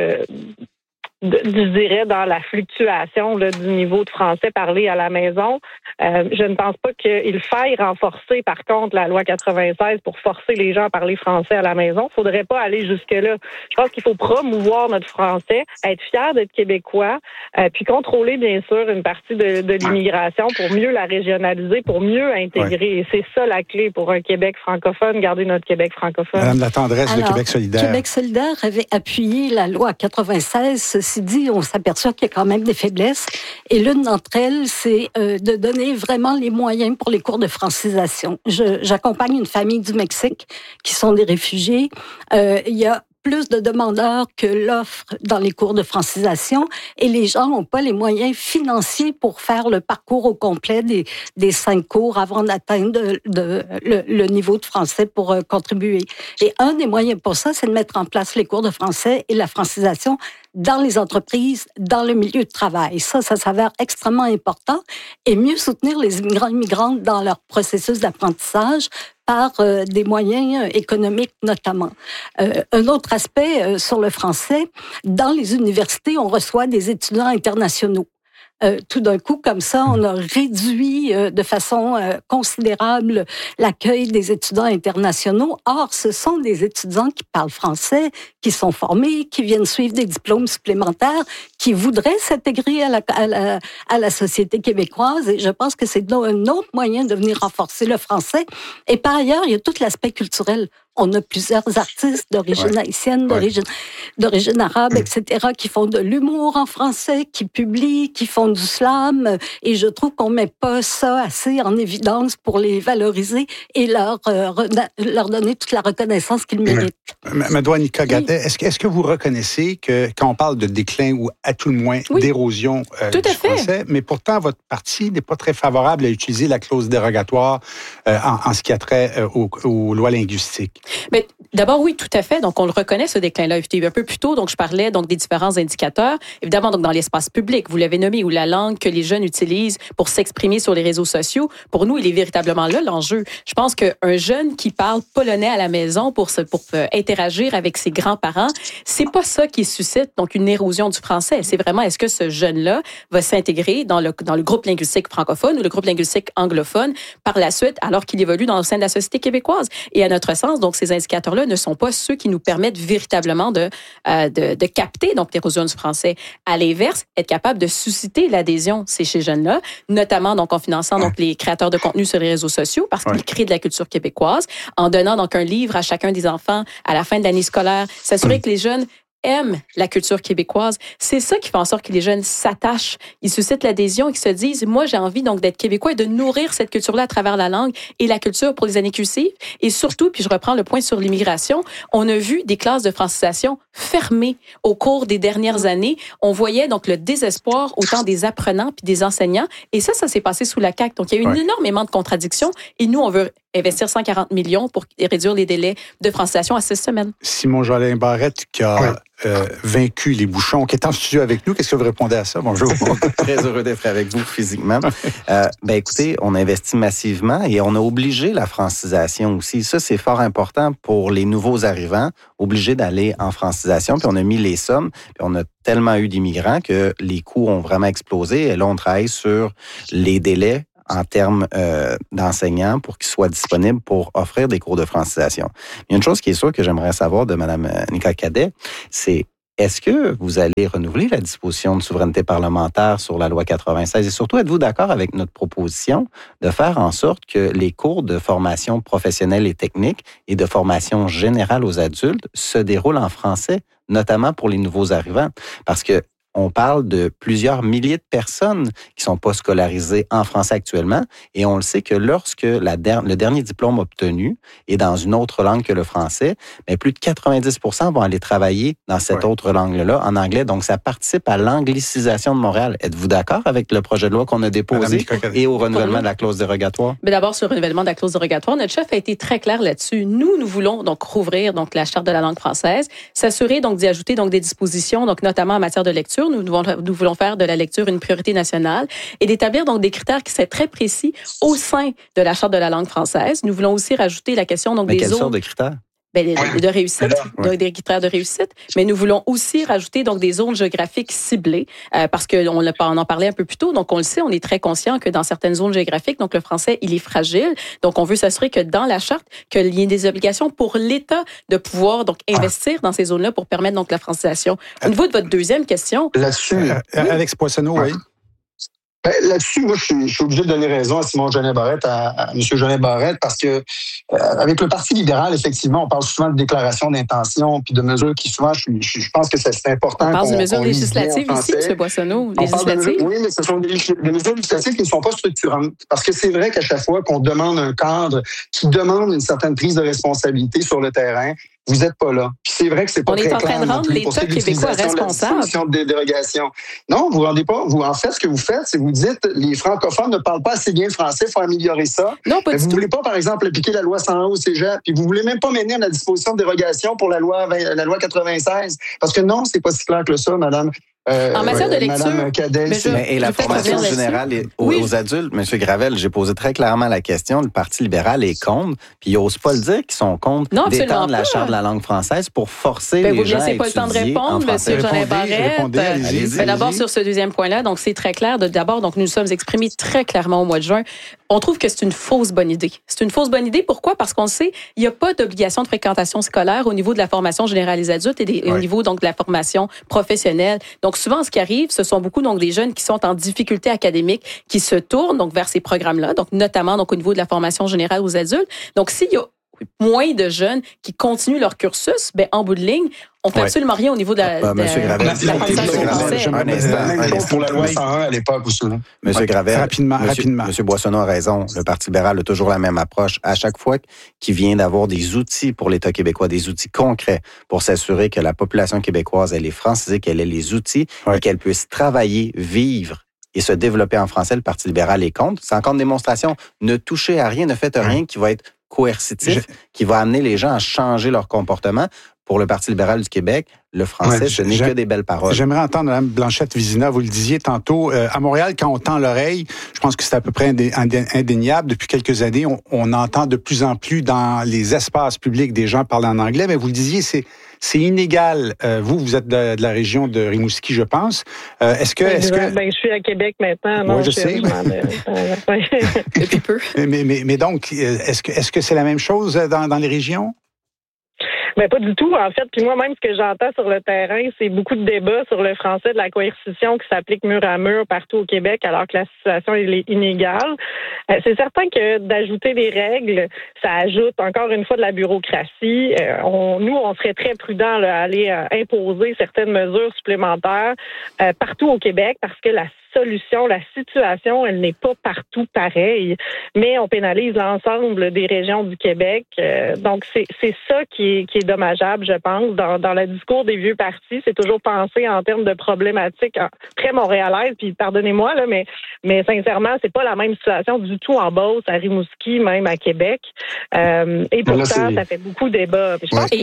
je dirais, dans la fluctuation du niveau de français parlé à la maison. Je ne pense pas qu'il faille renforcer, par contre, la loi 96 pour forcer les gens à parler français à la maison. Il ne faudrait pas aller jusque-là. Je pense qu'il faut promouvoir notre français, être fier d'être québécois, puis contrôler, bien sûr, une partie de l'immigration pour mieux la régionaliser, pour mieux intégrer. Et c'est ça la clé pour un Québec francophone, garder notre Québec francophone. Madame Latendresse de Québec solidaire. Québec solidaire avait appuyé la loi 96. Ceci dit, on s'aperçoit qu'il y a quand même des faiblesses. Et l'une d'entre elles, c'est de donner vraiment les moyens pour les cours de francisation. J'accompagne une famille du Mexique qui sont des réfugiés. Il y a plus de demandeurs que l'offre dans les cours de francisation et les gens n'ont pas les moyens financiers pour faire le parcours au complet des 5 cours avant d'atteindre le niveau de français pour contribuer. Et un des moyens pour ça, c'est de mettre en place les cours de français et la francisation dans les entreprises, dans le milieu de travail. Ça s'avère extrêmement important et mieux soutenir les immigrants et immigrantes dans leur processus d'apprentissage par des moyens économiques notamment. Un autre aspect sur le français, dans les universités, on reçoit des étudiants internationaux. Tout d'un coup, comme ça, on a réduit de façon considérable l'accueil des étudiants internationaux. Or, ce sont des étudiants qui parlent français, qui sont formés, qui viennent suivre des diplômes supplémentaires, qui voudraient s'intégrer à la société québécoise. Et je pense que c'est un autre moyen de venir renforcer le français. Et par ailleurs, il y a tout l'aspect culturel. On a plusieurs artistes d'origine haïtienne, d'origine arabe, etc., qui font de l'humour en français, qui publient, qui font du slam. Et je trouve qu'on met pas ça assez en évidence pour les valoriser et leur donner toute la reconnaissance qu'ils méritent. Mme Nika-Gadet, est-ce que vous reconnaissez que quand on parle de déclin ou à tout le moins d'érosion du français, mais pourtant votre parti n'est pas très favorable à utiliser la clause dérogatoire en ce qui a trait aux lois linguistiques? Mais d'abord, oui, tout à fait. Donc, on le reconnaît, ce déclin-là. Un peu plus tôt, donc, je parlais donc des différents indicateurs. Évidemment, donc, dans l'espace public, vous l'avez nommé, où la langue que les jeunes utilisent pour s'exprimer sur les réseaux sociaux, pour nous, il est véritablement là l'enjeu. Je pense qu'un jeune qui parle polonais à la maison pour interagir avec ses grands-parents, c'est pas ça qui suscite donc une érosion du français. C'est vraiment, est-ce que ce jeune-là va s'intégrer dans le groupe linguistique francophone ou le groupe linguistique anglophone par la suite, alors qu'il évolue dans le sein de la société québécoise? Et à notre sens, donc, ces indicateurs-là ne sont pas ceux qui nous permettent véritablement de capter donc l'érosion du français. À l'inverse, être capable de susciter l'adhésion chez ces jeunes-là, notamment donc en finançant donc les créateurs de contenu sur les réseaux sociaux parce qu'ils créent de la culture québécoise, en donnant donc un livre à chacun des enfants à la fin de l'année scolaire, s'assurer que les jeunes aiment la culture québécoise. C'est ça qui fait en sorte que les jeunes s'attachent, ils suscitent l'adhésion et qu'ils se disent, moi, j'ai envie donc d'être québécois et de nourrir cette culture-là à travers la langue et la culture pour les années qui suivent. Et surtout, puis je reprends le point sur l'immigration, on a vu des classes de francisation fermées au cours des dernières années. On voyait donc le désespoir autant des apprenants puis des enseignants. Et ça s'est passé sous la CAQ. Donc, il y a eu énormément de contradictions. Et nous, on veut investir 140 millions pour réduire les délais de francisation à 6 semaines. Simon Jolin Barrette, qui a vaincu les bouchons, qui est en studio avec nous. Qu'est-ce que vous répondez à ça? Bonjour. Très heureux d'être avec vous physiquement. Écoutez, on investit massivement et on a obligé la francisation aussi. Ça, c'est fort important pour les nouveaux arrivants, obligés d'aller en francisation. Puis on a mis les sommes, puis on a tellement eu d'immigrants que les coûts ont vraiment explosé. Et là, on travaille sur les délais en termes d'enseignants pour qu'ils soient disponibles pour offrir des cours de francisation. Il y a une chose qui est sûre que j'aimerais savoir de Mme Nicole Cadet, c'est est-ce que vous allez renouveler la disposition de souveraineté parlementaire sur la loi 96 et surtout êtes-vous d'accord avec notre proposition de faire en sorte que les cours de formation professionnelle et technique et de formation générale aux adultes se déroulent en français, notamment pour les nouveaux arrivants? Parce que on parle de plusieurs milliers de personnes qui sont pas scolarisées en français actuellement et on le sait que lorsque le dernier diplôme obtenu est dans une autre langue que le français, mais plus de 90% vont aller travailler dans cette autre langue-là, en anglais. Donc, ça participe à l'anglicisation de Montréal. Êtes-vous d'accord avec le projet de loi qu'on a déposé et au renouvellement de la clause dérogatoire? Mais d'abord, sur le renouvellement de la clause dérogatoire, notre chef a été très clair là-dessus. Nous voulons donc rouvrir donc la charte de la langue française, s'assurer donc d'y ajouter donc des dispositions, donc notamment en matière de lecture. Nous voulons faire de la lecture une priorité nationale et d'établir donc des critères qui seraient très précis au sein de la charte de la langue française. Nous voulons aussi rajouter la question donc des quelles sortes de critères? De réussite, des critères de réussite, mais nous voulons aussi rajouter donc des zones géographiques ciblées parce que on en parlait un peu plus tôt. Donc on le sait, on est très conscient que dans certaines zones géographiques, donc le français il est fragile. Donc on veut s'assurer que dans la charte qu'il y ait des obligations pour l'État de pouvoir donc investir dans ces zones-là pour permettre donc la francisation. Au niveau de votre deuxième question, là-dessus, Alex Poissonneau, oui. Là-dessus, moi, je suis obligé de donner raison à Simon Jolin Barrette, à M. Jolin Barrette, parce que avec le Parti libéral, effectivement, on parle souvent de déclaration d'intention puis de mesures qui, souvent, je pense que c'est important. On parle de mesures législatives ici, M. Poissonneau. Oui, mais ce sont des mesures législatives qui ne sont pas structurantes. Parce que c'est vrai qu'à chaque fois qu'on demande un cadre qui demande une certaine prise de responsabilité sur le terrain, vous n'êtes pas là. Puis c'est vrai que c'est pas très clair. On est en train de rendre l'État québécois responsable. De dérogation. Non, vous ne rendez pas. En fait, ce que vous faites, c'est que vous dites les francophones ne parlent pas assez bien le français, il faut améliorer ça. Non, pas du tout. Vous ne voulez pas, par exemple, appliquer la loi 101 au cégep, puis vous ne voulez même pas mener à la disposition de dérogation pour la loi 96. Parce que non, c'est pas si clair que ça, madame. En matière de lecture, et la formation générale aux adultes, M. Gravel, j'ai posé très clairement la question. Le Parti libéral est contre, puis ils n'osent pas le dire qu'ils sont contre d'étendre la charte de la langue française pour forcer les gens à étudier en français. Vous ne laissez pas le temps de répondre, M. Jolin Barrette. D'abord, sur ce deuxième point-là, donc c'est très clair. D'abord, donc nous nous sommes exprimés très clairement au mois de juin. On trouve que c'est une fausse bonne idée. C'est une fausse bonne idée. Pourquoi? Parce qu'on sait, il n'y a pas d'obligation de fréquentation scolaire au niveau de la formation générale des adultes et au niveau donc de la formation professionnelle. Donc souvent, ce qui arrive, ce sont beaucoup donc des jeunes qui sont en difficulté académique, qui se tournent donc vers ces programmes-là, donc notamment donc au niveau de la formation générale aux adultes. Donc s'il y a moins de jeunes qui continuent leur cursus, en bout de ligne, on fait absolument rien au niveau de la pour la loi 101 à l'époque aussi. Monsieur Gravel, rapidement. Monsieur Boissonneau a raison. Le Parti libéral a toujours la même approche. À chaque fois qu'il vient d'avoir des outils pour l'État québécois, des outils concrets pour s'assurer que la population québécoise, elle est francisée, qu'elle ait les outils et qu'elle puisse travailler, vivre et se développer en français, le Parti libéral est contre. C'est encore une démonstration. Ne touchez à rien, ne faites rien qui va être coercitif, qui va amener les gens à changer leur comportement. Pour le Parti libéral du Québec, le français, ce n'est que des belles paroles. J'aimerais entendre Mme Blanchette-Vizina, vous le disiez tantôt, à Montréal, quand on tend l'oreille, je pense que c'est à peu près indéniable. Depuis quelques années, on entend de plus en plus dans les espaces publics des gens parler en anglais, mais vous le disiez, c'est inégal. Vous êtes de la région de Rimouski, je pense. Est-ce que je suis à Québec maintenant. Oui, je sais. Depuis peu. Mais donc, est-ce que c'est la même chose dans les régions? Ben pas du tout, en fait. Puis moi-même, ce que j'entends sur le terrain, c'est beaucoup de débats sur le français de la coercition qui s'applique mur à mur partout au Québec, alors que la situation est inégale. C'est certain que d'ajouter des règles, ça ajoute encore une fois de la bureaucratie. On serait très prudents à aller imposer certaines mesures supplémentaires partout au Québec parce que la situation, elle n'est pas partout pareille, mais on pénalise l'ensemble des régions du Québec. Donc, c'est ça qui est dommageable, je pense. Dans le discours des vieux partis, c'est toujours pensé en termes de problématiques très montréalaises, puis pardonnez-moi, là, mais sincèrement, c'est pas la même situation du tout en Beauce, à Rimouski, même à Québec. Et pourtant, ça fait beaucoup de débat. Je pense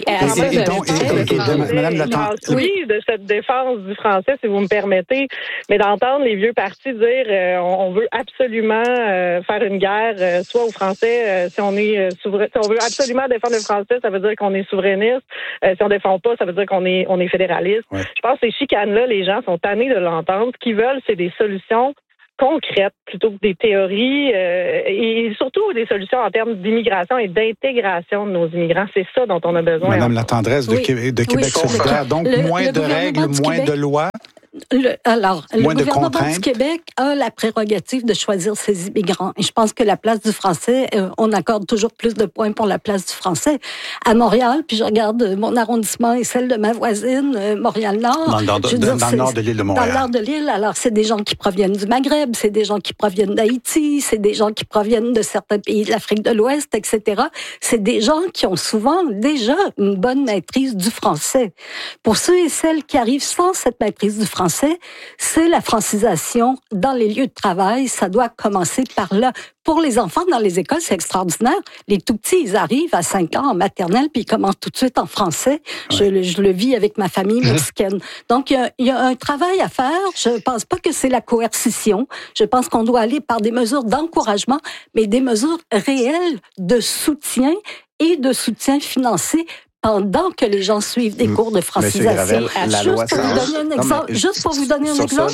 de cette défense du français, si vous me permettez, mais d'entendre les vieux partis dire on veut absolument faire une guerre soit aux Français si on est souverain, si on veut absolument défendre le français, ça veut dire qu'on est souverainiste, si on défend pas, ça veut dire qu'on est fédéraliste. Ouais. Je pense que ces chicanes-là, les gens sont tannés de l'entendre. Ce qu'ils veulent, c'est des solutions concrètes plutôt que des théories et surtout des solutions en termes d'immigration et d'intégration de nos immigrants. C'est ça dont on a besoin. Madame la tendresse de Québec solidaire. Donc, moins de règles, moins de lois. Le gouvernement du Québec a la prérogative de choisir ses immigrants. Et je pense que la place du français, on accorde toujours plus de points pour la place du français. À Montréal, puis je regarde mon arrondissement et celle de ma voisine, Montréal-Nord. Dans le nord de l'île de Montréal. Dans le nord de l'île, alors c'est des gens qui proviennent du Maghreb, c'est des gens qui proviennent d'Haïti, c'est des gens qui proviennent de certains pays de l'Afrique de l'Ouest, etc. C'est des gens qui ont souvent déjà une bonne maîtrise du français. Pour ceux et celles qui arrivent sans cette maîtrise du français, c'est la francisation dans les lieux de travail. Ça doit commencer par là. Pour les enfants dans les écoles, c'est extraordinaire. Les tout-petits, ils arrivent à 5 ans en maternelle, puis ils commencent tout de suite en français. Ouais. Je le vis avec ma famille mexicaine. Donc, il y a un travail à faire. Je pense pas que c'est la coercition. Je pense qu'on doit aller par des mesures d'encouragement, mais des mesures réelles de soutien et de soutien financier pendant que les gens suivent des cours de francisation. Juste pour vous donner un exemple,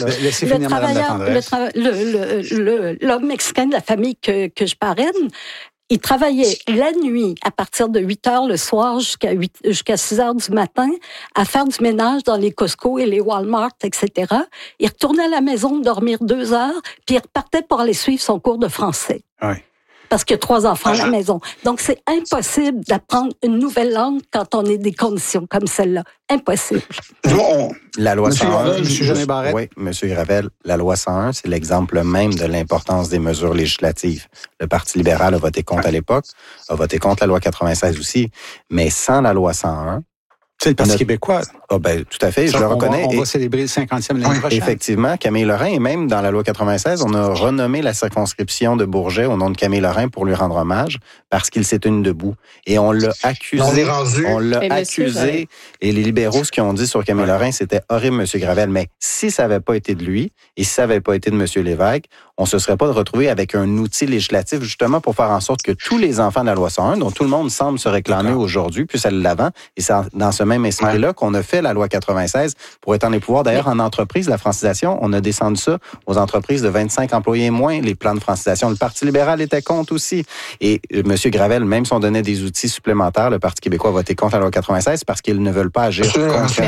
l'homme mexicain de la famille que je parraine, il travaillait la nuit à partir de 8 heures le soir jusqu'à 6 heures du matin à faire du ménage dans les Costco et les Walmart, etc. Il retournait à la maison dormir 2 heures, puis il repartait pour aller suivre son cours de français. Oui. Parce qu'il y a 3 enfants à la maison. Donc, c'est impossible d'apprendre une nouvelle langue quand on est des conditions comme celle-là. Impossible. La loi 101, oui, M. Gravel, la loi 101, c'est l'exemple même de l'importance des mesures législatives. Le Parti libéral a voté contre à l'époque, a voté contre la loi 96 aussi, mais sans la loi 101, c'est le Parti québécois. Ah ben, tout à fait, je le reconnais. On va célébrer le 50e l'année prochaine. Effectivement, Camille Lorrain, et même dans la loi 96, on a renommé la circonscription de Bourget au nom de Camille Lorrain pour lui rendre hommage, parce qu'il s'est tenu debout. Et on l'a accusé. Et les libéraux, ce qu'ils ont dit sur Camille Lorrain, c'était horrible, M. Gravel. Mais si ça n'avait pas été de lui, et si ça n'avait pas été de M. Lévesque, on ne se serait pas retrouvé avec un outil législatif, justement, pour faire en sorte que tous les enfants de la loi 101, dont tout le monde semble se réclamer aujourd'hui, puissent aller de l'avant. Et c'est dans ce même esprit-là qu'on a fait la loi 96 pour étendre les pouvoirs. D'ailleurs, en entreprise, la francisation, on a descendu ça aux entreprises de 25 employés moins, les plans de francisation. Le Parti libéral était contre aussi. Et M. Gravel, même si on donnait des outils supplémentaires, le Parti québécois a voté contre la loi 96 parce qu'ils ne veulent pas agir contre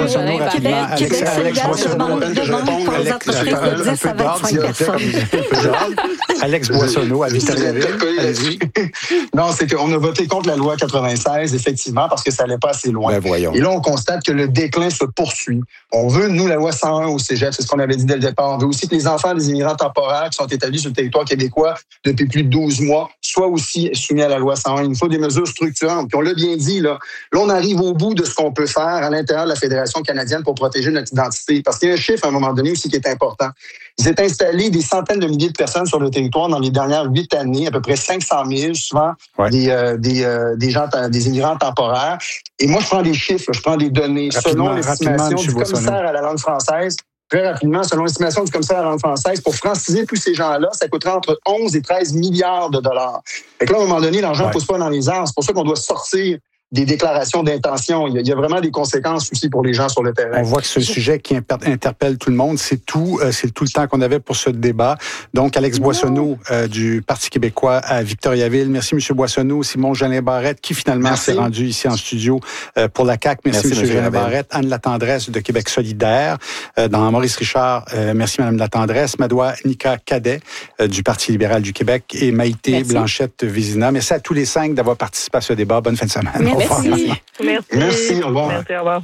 Alex Boissonneau, à allez-y. Non, c'est qu'on a voté contre la loi 96, effectivement, parce que ça n'allait pas assez loin. Ben voyons. Et là, on constate que le déclin se poursuit. On veut, nous, la loi 101 au cégep, c'est ce qu'on avait dit dès le départ. On veut aussi que les enfants des immigrants temporaires qui sont établis sur le territoire québécois depuis plus de 12 mois soient aussi soumis à la loi 101. Il nous faut des mesures structurantes. Puis on l'a bien dit, là, on arrive au bout de ce qu'on peut faire à l'intérieur de la Fédération canadienne pour protéger notre identité. Parce qu'il y a un chiffre, à un moment donné, aussi qui est important. Il s'est installé des centaines de milliers de personnes sur le territoire dans les dernières 8 années, à peu près 500 000, souvent des gens, des immigrants temporaires. Et moi, je prends des chiffres, je prends des données. Selon l'estimation du commissaire à la langue française, très rapidement, selon l'estimation du commissaire à la langue française, pour franciser tous ces gens-là, ça coûterait entre 11 et 13 milliards de dollars. Fait que là, à un moment donné, l'argent ne pousse pas dans les airs. C'est pour ça qu'on doit sortir des déclarations d'intention. Il y a vraiment des conséquences aussi pour les gens sur le terrain. On voit que c'est un sujet qui interpelle tout le monde. C'est tout le temps qu'on avait pour ce débat. Donc, Alex Boissonneau du Parti québécois à Victoriaville. Merci, M. Boissonneau. Simon-Jolin Barrette, qui finalement s'est rendu ici en studio pour la CAQ. Merci M. Jolin Barrette. Anne Latendresse de Québec solidaire. Dans Maurice Richard, merci Mme Latendresse. Madoua Nika Cadet du Parti libéral du Québec et Maïté Blanchette-Vézina. Merci à tous les 5 d'avoir participé à ce débat. Bonne fin de semaine. Merci. Merci, au revoir. Merci, au revoir.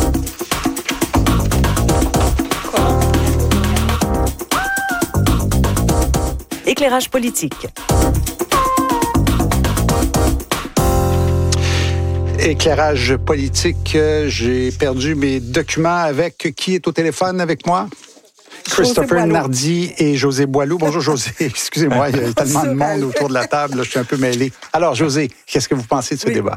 Éclairage politique. Éclairage politique. J'ai perdu mes documents avec qui est au téléphone avec moi? Christopher Nardi et José Boileau. Bonjour José, excusez-moi, il y a tellement de monde autour de la table, là, je suis un peu mêlé. Alors José, qu'est-ce que vous pensez de ce débat?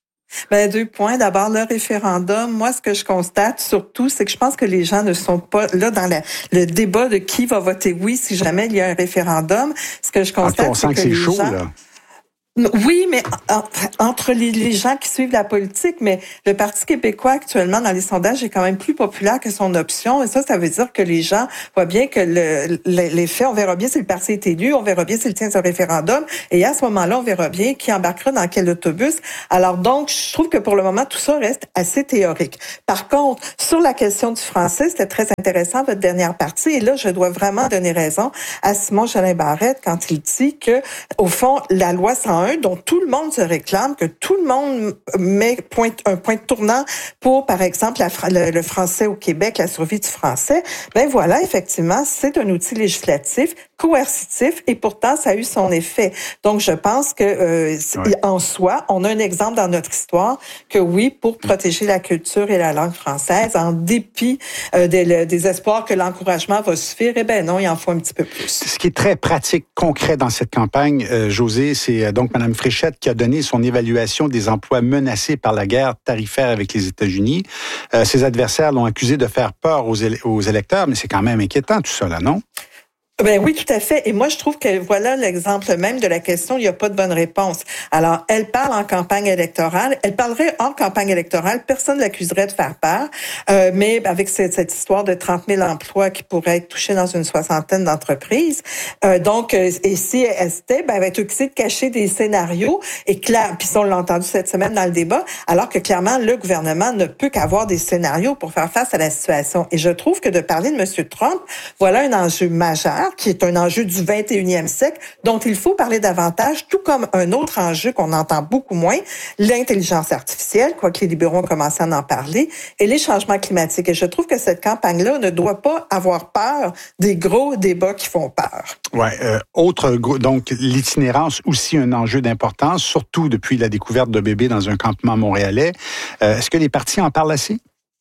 2 points. D'abord, le référendum. Moi, ce que je constate surtout, c'est que je pense que les gens ne sont pas là dans le débat de qui va voter oui si jamais il y a un référendum. Ce que je constate, c'est que les gens... là. Oui, mais entre les gens qui suivent la politique, mais le Parti québécois actuellement dans les sondages est quand même plus populaire que son option, et ça veut dire que les gens voient bien que les faits, on verra bien si le parti est élu, on verra bien s'il tient ce référendum, et à ce moment-là, on verra bien qui embarquera dans quel autobus. Alors donc, je trouve que pour le moment, tout ça reste assez théorique. Par contre, sur la question du français, c'était très intéressant votre dernière partie, et là, je dois vraiment donner raison à Simon-Jolin Barrette quand il dit que, au fond, la loi 101 dont tout le monde se réclame, que tout le monde met un point de tournant pour, par exemple, le français au Québec, la survie du français, voilà, effectivement, c'est un outil législatif, coercitif, et pourtant, ça a eu son effet. Donc, je pense que, en soi, on a un exemple dans notre histoire que oui, pour protéger la culture et la langue française, en dépit des espoirs que l'encouragement va suffire, non, il en faut un petit peu plus. Ce qui est très pratique, concret dans cette campagne, José, c'est donc Mme Fréchette qui a donné son évaluation des emplois menacés par la guerre tarifaire avec les États-Unis. Ses adversaires l'ont accusé de faire peur aux électeurs, mais c'est quand même inquiétant tout ça, là, non? Oui, tout à fait. Et moi, je trouve que voilà l'exemple même de la question, il n'y a pas de bonne réponse. Alors, elle parle en campagne électorale. Elle parlerait en campagne électorale. Personne ne l'accuserait de faire peur. Mais avec cette histoire de 30 000 emplois qui pourraient être touchés dans une 60aine d'entreprises. Et si elle était, elle va être accusée de cacher des scénarios. Et clair, puis on l'a entendu cette semaine dans le débat, alors que clairement, le gouvernement ne peut qu'avoir des scénarios pour faire face à la situation. Et je trouve que de parler de M. Trump, voilà un enjeu majeur, qui est un enjeu du 21e siècle, dont il faut parler davantage, tout comme un autre enjeu qu'on entend beaucoup moins, l'intelligence artificielle, quoique les libéraux ont commencé à en parler, et les changements climatiques. Et je trouve que cette campagne-là ne doit pas avoir peur des gros débats qui font peur. Donc l'itinérance, aussi un enjeu d'importance, surtout depuis la découverte de bébés dans un campement montréalais. Est-ce que les partis en parlent assez?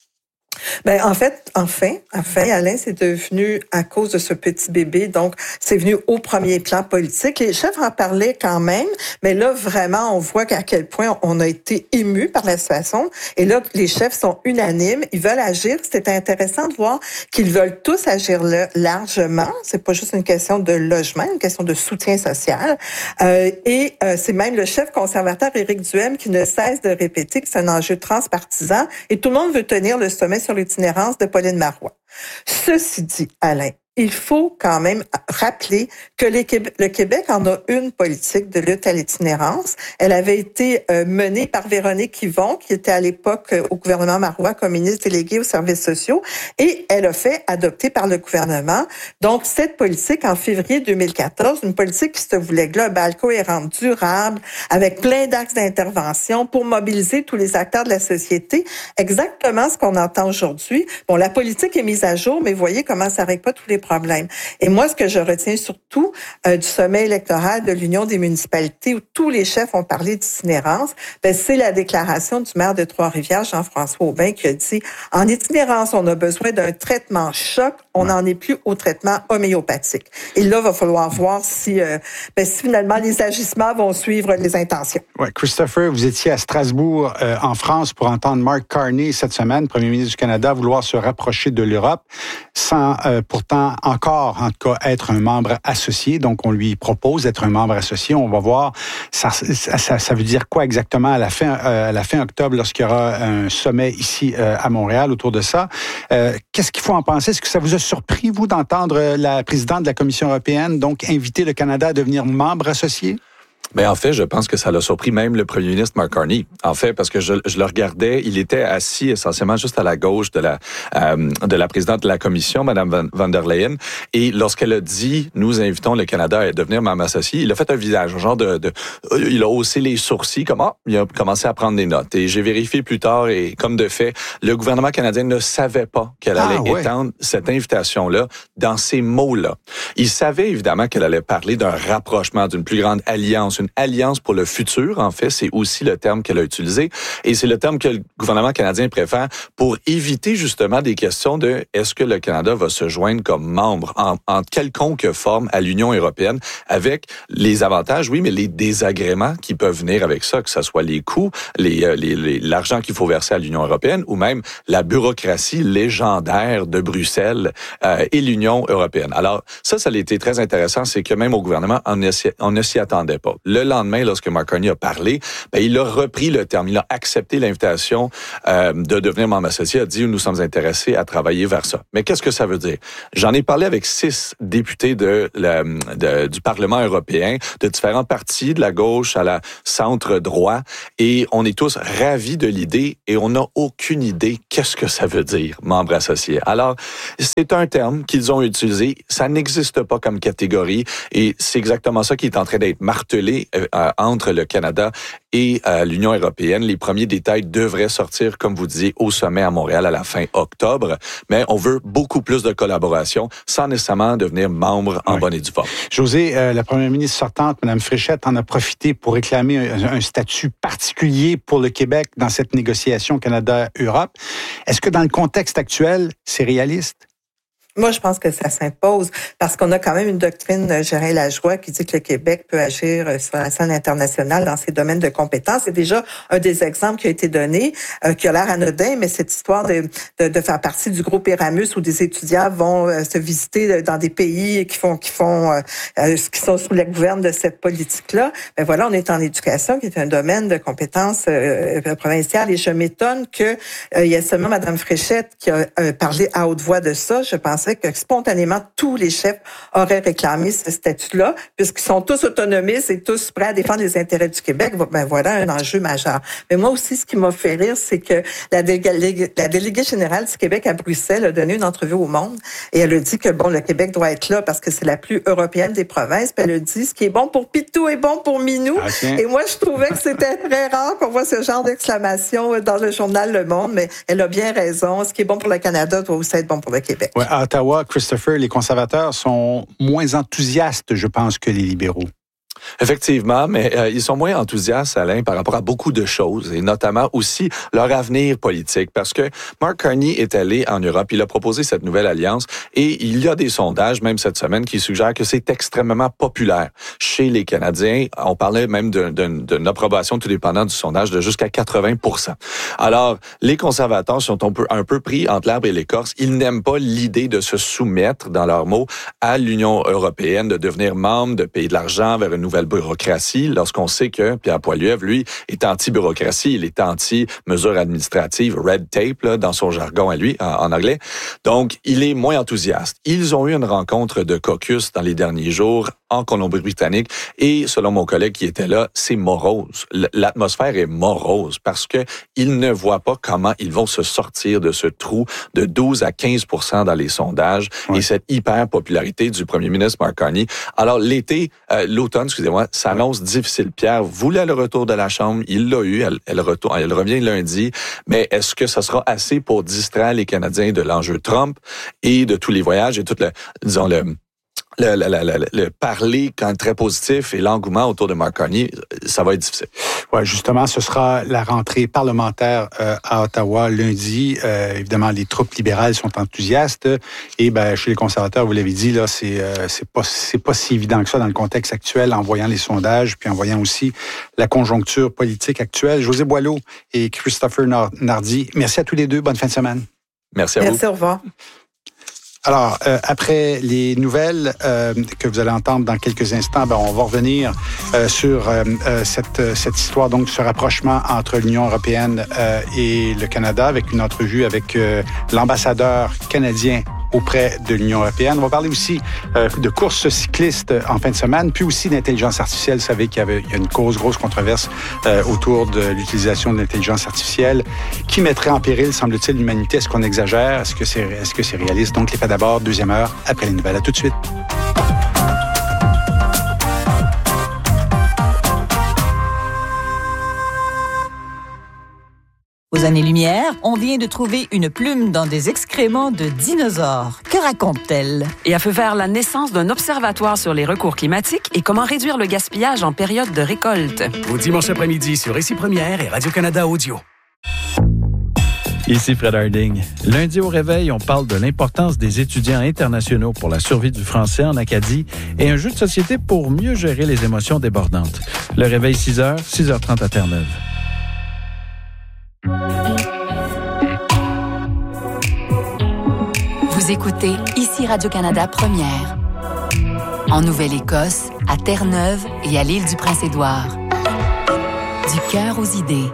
En fait, Alain, c'est devenu à cause de ce petit bébé, donc c'est venu au premier plan politique. Les chefs en parlaient quand même, mais là, vraiment, on voit à quel point on a été émus par la situation. Et là, les chefs sont unanimes, ils veulent agir. C'était intéressant de voir qu'ils veulent tous agir largement. C'est pas juste une question de logement, une question de soutien social. C'est même le chef conservateur Éric Duhem qui ne cesse de répéter que c'est un enjeu transpartisan et tout le monde veut tenir le sommet sur l'itinérance de Pauline Marois. Ceci dit, Alain, il faut quand même rappeler que le Québec en a une politique de lutte à l'itinérance. Elle avait été menée par Véronique Yvon, qui était à l'époque au gouvernement Marois comme ministre déléguée aux services sociaux, et elle a fait adopter par le gouvernement. Donc, cette politique, en février 2014, une politique qui se voulait globale, cohérente, durable, avec plein d'axes d'intervention pour mobiliser tous les acteurs de la société. Exactement ce qu'on entend aujourd'hui. Bon, la politique est mise à jour, mais voyez comment ça règle pas tous les problèmes. Et moi, ce que je retiens surtout du sommet électoral de l'Union des municipalités, où tous les chefs ont parlé d'itinérance, c'est la déclaration du maire de Trois-Rivières, Jean-François Aubin, qui a dit « En itinérance, on a besoin d'un traitement choc, on n'en est plus au traitement homéopathique. » Et là, il va falloir voir si finalement les agissements vont suivre les intentions. Oui, Christopher, vous étiez à Strasbourg, en France, pour entendre Mark Carney cette semaine, premier ministre du Canada, vouloir se rapprocher de l'Europe. sans pourtant encore, en tout cas, être un membre associé. Donc, on lui propose d'être un membre associé. On va voir, ça veut dire quoi exactement à la fin octobre, lorsqu'il y aura un sommet ici à Montréal autour de ça. Qu'est-ce qu'il faut en penser? Est-ce que ça vous a surpris, vous, d'entendre la présidente de la Commission européenne, donc, inviter le Canada à devenir membre associé? Ben en fait, je pense que ça l'a surpris même le premier ministre Mark Carney. En fait, parce que je le regardais, il était assis essentiellement juste à la gauche de la présidente de la Commission, Mme van der Leyen. Et lorsqu'elle a dit « Nous invitons le Canada à devenir membre associé », il a fait un visage, genre il a haussé les sourcils, comme il a commencé à prendre des notes. Et j'ai vérifié plus tard, et comme de fait, le gouvernement canadien ne savait pas qu'elle allait étendre cette invitation-là dans ces mots-là. Il savait évidemment qu'elle allait parler d'un rapprochement, d'une plus grande alliance, une alliance pour le futur, en fait, c'est aussi le terme qu'elle a utilisé. Et c'est le terme que le gouvernement canadien préfère pour éviter justement des questions de est-ce que le Canada va se joindre comme membre en quelconque forme à l'Union européenne avec les avantages, oui, mais les désagréments qui peuvent venir avec ça, que ce soit les coûts, l'argent qu'il faut verser à l'Union européenne ou même la bureaucratie légendaire de Bruxelles et l'Union européenne. Alors, ça a été très intéressant, c'est que même au gouvernement, on ne s'y attendait pas. Le lendemain, lorsque Mark Carney a parlé, il a repris le terme. Il a accepté l'invitation de devenir membre associé. Il a dit, nous sommes intéressés à travailler vers ça. Mais qu'est-ce que ça veut dire? J'en ai parlé avec 6 députés du Parlement européen, de différents partis, de la gauche à la centre-droit, et on est tous ravis de l'idée et on n'a aucune idée qu'est-ce que ça veut dire, membre associé. Alors, c'est un terme qu'ils ont utilisé. Ça n'existe pas comme catégorie et c'est exactement ça qui est en train d'être martelé entre le Canada et l'Union européenne. Les premiers détails devraient sortir, comme vous disiez, au sommet à Montréal à la fin octobre. Mais on veut beaucoup plus de collaboration sans nécessairement devenir membre en bonne et due forme. José, la première ministre sortante, Mme Fréchette, en a profité pour réclamer un statut particulier pour le Québec dans cette négociation Canada-Europe. Est-ce que dans le contexte actuel, c'est réaliste? Moi, je pense que ça s'impose parce qu'on a quand même une doctrine Gérin Lajoie qui dit que le Québec peut agir sur la scène internationale dans ses domaines de compétences. C'est déjà un des exemples qui a été donné, qui a l'air anodin, mais cette histoire de faire partie du groupe Eramus où des étudiants vont se visiter dans des pays qui sont sous la gouverne de cette politique-là. Ben voilà, on est en éducation qui est un domaine de compétences provinciales et je m'étonne que il y a seulement Mme Fréchette qui a parlé à haute voix de ça. Je pense que spontanément, tous les chefs auraient réclamé ce statut-là, puisqu'ils sont tous autonomistes et tous prêts à défendre les intérêts du Québec. Ben voilà un enjeu majeur. Mais moi aussi, ce qui m'a fait rire, c'est que la déléguée générale du Québec à Bruxelles a donné une entrevue au Monde et elle a dit que, le Québec doit être là parce que c'est la plus européenne des provinces. Puis elle a dit, ce qui est bon pour Pitou est bon pour Minou. Okay. Et moi, je trouvais que c'était très rare qu'on voit ce genre d'exclamation dans le journal Le Monde, mais elle a bien raison. Ce qui est bon pour le Canada doit aussi être bon pour le Québec. Ouais, à Ottawa, Christopher, les conservateurs sont moins enthousiastes, je pense, que les libéraux. Effectivement, mais ils sont moins enthousiastes, Alain, par rapport à beaucoup de choses, et notamment aussi leur avenir politique, parce que Mark Carney est allé en Europe, il a proposé cette nouvelle alliance, et il y a des sondages, même cette semaine, qui suggèrent que c'est extrêmement populaire chez les Canadiens. On parlait même d'une approbation, tout dépendant du sondage, de jusqu'à 80%. Alors, les conservateurs sont un peu pris entre l'arbre et l'écorce. Ils n'aiment pas l'idée de se soumettre, dans leurs mots, à l'Union européenne, de devenir membre, de payer de l'argent vers une nouvelle bureaucratie, lorsqu'on sait que Pierre Poilievre, lui, est anti-bureaucratie, il est anti-mesures administratives, red tape, là, dans son jargon à lui, en anglais. Donc, il est moins enthousiaste. Ils ont eu une rencontre de caucus dans les derniers jours en Colombie-Britannique et, selon mon collègue qui était là, c'est morose. L'atmosphère est morose parce que ils ne voient pas comment ils vont se sortir de ce trou de 12 à 15% dans les sondages et cette hyper-popularité du premier ministre Mark Carney. Alors, l'automne, excusez-moi, s'annonce difficile. Pierre voulait le retour de la Chambre, il l'a eu, elle revient lundi, mais est-ce que ça sera assez pour distraire les Canadiens de l'enjeu Trump et de tous les voyages et tout le parler quand très positif et l'engouement autour de Mark Carney, ça va être difficile. Ouais, justement, ce sera la rentrée parlementaire à Ottawa lundi. Évidemment, les troupes libérales sont enthousiastes et chez les conservateurs, vous l'avez dit, là, c'est pas si évident que ça dans le contexte actuel, en voyant les sondages puis en voyant aussi la conjoncture politique actuelle. José Boileau et Christopher Nardi, merci à tous les deux. Bonne fin de semaine. Merci à vous. Merci, au revoir. Alors, après les nouvelles que vous allez entendre dans quelques instants, on va revenir sur cette histoire, donc ce rapprochement entre l'Union européenne et le Canada, avec une entrevue avec l'ambassadeur canadien auprès de l'Union européenne. On va parler aussi de courses cyclistes en fin de semaine, puis aussi d'intelligence artificielle. Vous savez qu'il y a une grosse controverse autour de l'utilisation de l'intelligence artificielle qui mettrait en péril, semble-t-il, l'humanité. Est-ce qu'on exagère? Est-ce que c'est réaliste? Donc, les faits d'abord, deuxième heure, après les nouvelles. À tout de suite. Aux années-lumière, on vient de trouver une plume dans des excréments de dinosaures. Que raconte-t-elle? Et a fait faire la naissance d'un observatoire sur les recours climatiques et comment réduire le gaspillage en période de récolte. Au dimanche après-midi sur Ici Première et Radio-Canada Audio. Ici Fred Harding. Lundi au réveil, on parle de l'importance des étudiants internationaux pour la survie du français en Acadie et un jeu de société pour mieux gérer les émotions débordantes. Le réveil 6h, 6h30 à Terre-Neuve. Vous écoutez Ici Radio-Canada Première. En Nouvelle-Écosse, à Terre-Neuve et à l'île du Prince-Édouard. Du cœur aux idées.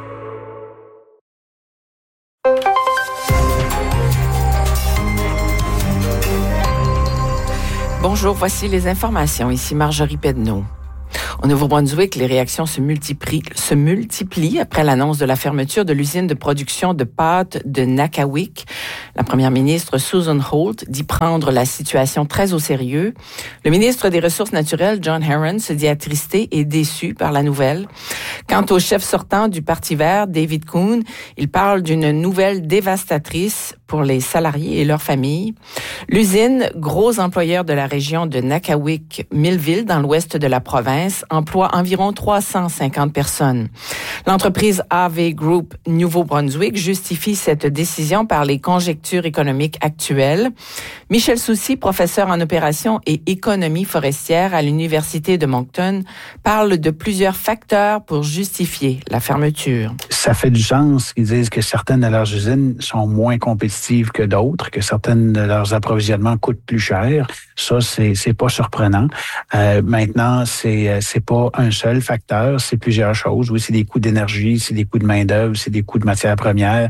Bonjour, voici les informations. Ici Marjorie Pedneau. Au Nouveau-Brunswick, les réactions se multiplient après l'annonce de la fermeture de l'usine de production de pâtes de Nakawic. La première ministre Susan Holt dit prendre la situation très au sérieux. Le ministre des Ressources naturelles, John Herron, se dit attristé et déçu par la nouvelle. Quant au chef sortant du Parti vert, David Coon, il parle d'une nouvelle dévastatrice pour les salariés et leurs familles. L'usine, gros employeur de la région de Nakawic-Millville, dans l'ouest de la province, emploie environ 350 personnes. L'entreprise AV Group Nouveau-Brunswick justifie cette décision par les conjectures économiques actuelles. Michel Soucy, professeur en opérations et économie forestière à l'Université de Moncton, parle de plusieurs facteurs pour justifier la fermeture. Ça fait du sens qu'ils disent que certaines de leurs usines sont moins compétitives que d'autres, que certaines de leurs approvisionnements coûtent plus cher. Ça, c'est pas surprenant. Maintenant, c'est pas un seul facteur, c'est plusieurs choses. Oui, c'est des coûts d'énergie, c'est des coûts de main-d'œuvre, c'est des coûts de matières premières,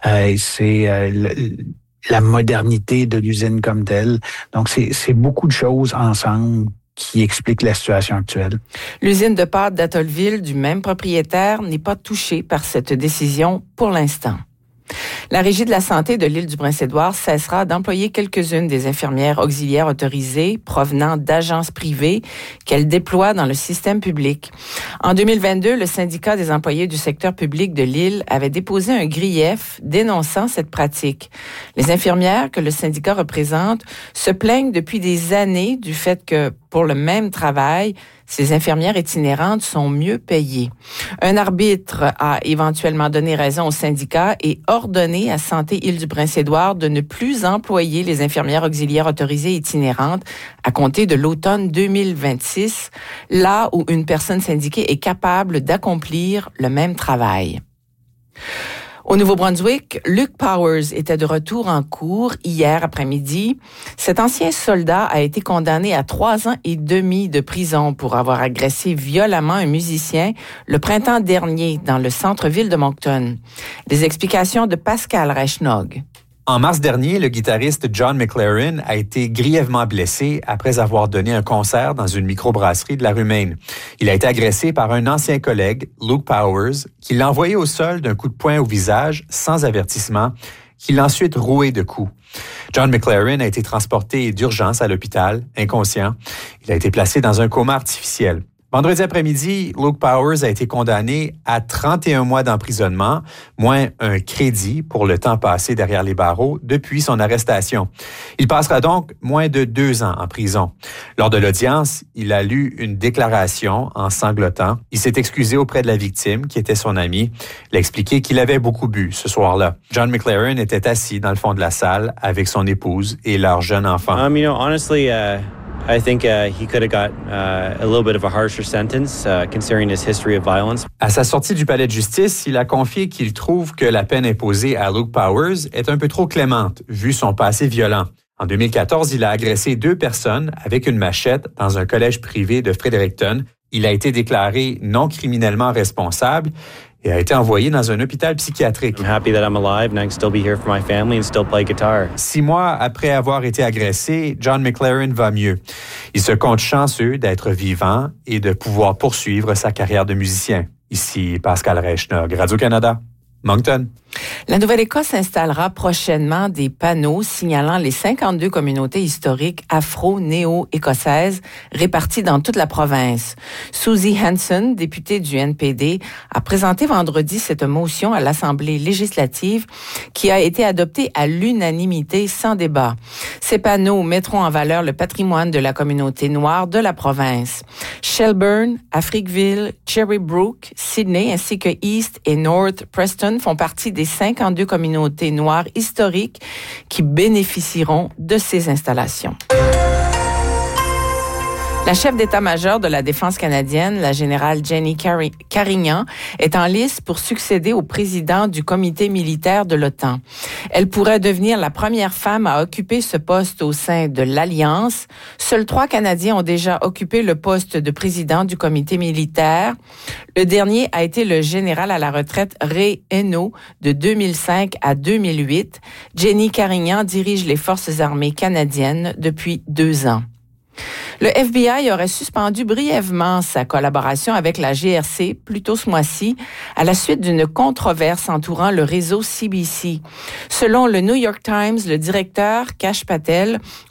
c'est la modernité de l'usine comme telle. Donc, c'est beaucoup de choses ensemble qui expliquent la situation actuelle. L'usine de pâtes d'Atollville du même propriétaire n'est pas touchée par cette décision pour l'instant. La Régie de la santé de l'île du Prince-Édouard cessera d'employer quelques-unes des infirmières auxiliaires autorisées provenant d'agences privées qu'elle déploie dans le système public. En 2022, le syndicat des employés du secteur public de l'île avait déposé un grief dénonçant cette pratique. Les infirmières que le syndicat représente se plaignent depuis des années du fait que, pour le même travail, ces infirmières itinérantes sont mieux payées. Un arbitre a éventuellement donné raison au syndicat et ordonné à Santé Île-du-Prince-Édouard de ne plus employer les infirmières auxiliaires autorisées itinérantes à compter de l'automne 2026, là où une personne syndiquée est capable d'accomplir le même travail. Au Nouveau-Brunswick, Luke Powers était de retour en cour hier après-midi. Cet ancien soldat a été condamné à 3 ans et demi de prison pour avoir agressé violemment un musicien le printemps dernier dans le centre-ville de Moncton. Les explications de Pascal Reichnog. En mars dernier, le guitariste John McLaren a été grièvement blessé après avoir donné un concert dans une microbrasserie de la rue Maine. Il a été agressé par un ancien collègue, Luke Powers, qui l'a envoyé au sol d'un coup de poing au visage sans avertissement, qui l'a ensuite roué de coups. John McLaren a été transporté d'urgence à l'hôpital, inconscient. Il a été placé dans un coma artificiel. Vendredi après-midi, Luke Powers a été condamné à 31 mois d'emprisonnement, moins un crédit pour le temps passé derrière les barreaux depuis son arrestation. Il passera donc moins de 2 ans en prison. Lors de l'audience, il a lu une déclaration en sanglotant. Il s'est excusé auprès de la victime, qui était son ami. Il a expliqué qu'il avait beaucoup bu ce soir-là. John McLaren était assis dans le fond de la salle avec son épouse et leur jeune enfant. I think he could have got a little bit of a harsher sentence considering his history of violence. À sa sortie du palais de justice, il a confié qu'il trouve que la peine imposée à Luke Powers est un peu trop clémente, vu son passé violent. En 2014, il a agressé 2 personnes avec une machette dans un collège privé de Fredericton. Il a été déclaré non criminellement responsable et a été envoyé dans un hôpital psychiatrique. I'm happy that I'm alive and I can still be here for my family and still play guitar. 6 mois après avoir été agressé, John McLaren va mieux. Il se compte chanceux d'être vivant et de pouvoir poursuivre sa carrière de musicien. Ici Pascal Reichner, Radio-Canada, Moncton. La Nouvelle-Écosse installera prochainement des panneaux signalant les 52 communautés historiques afro-néo-écossaises réparties dans toute la province. Susie Hanson, députée du NPD, a présenté vendredi cette motion à l'Assemblée législative qui a été adoptée à l'unanimité sans débat. Ces panneaux mettront en valeur le patrimoine de la communauté noire de la province. Shelburne, Africville, Cherrybrook, Sydney ainsi que East et North Preston font partie des 52 communautés noires historiques qui bénéficieront de ces installations. La chef d'état-major de la Défense canadienne, la générale Jenny Carignan, est en lice pour succéder au président du comité militaire de l'OTAN. Elle pourrait devenir la première femme à occuper ce poste au sein de l'Alliance. Seuls 3 Canadiens ont déjà occupé le poste de président du comité militaire. Le dernier a été le général à la retraite Ray Eno de 2005 à 2008. Jenny Carignan dirige les forces armées canadiennes depuis 2 ans. Le FBI aurait suspendu brièvement sa collaboration avec la GRC plus tôt ce mois-ci à la suite d'une controverse entourant le réseau CBC. Selon le New York Times, le directeur Kash Patel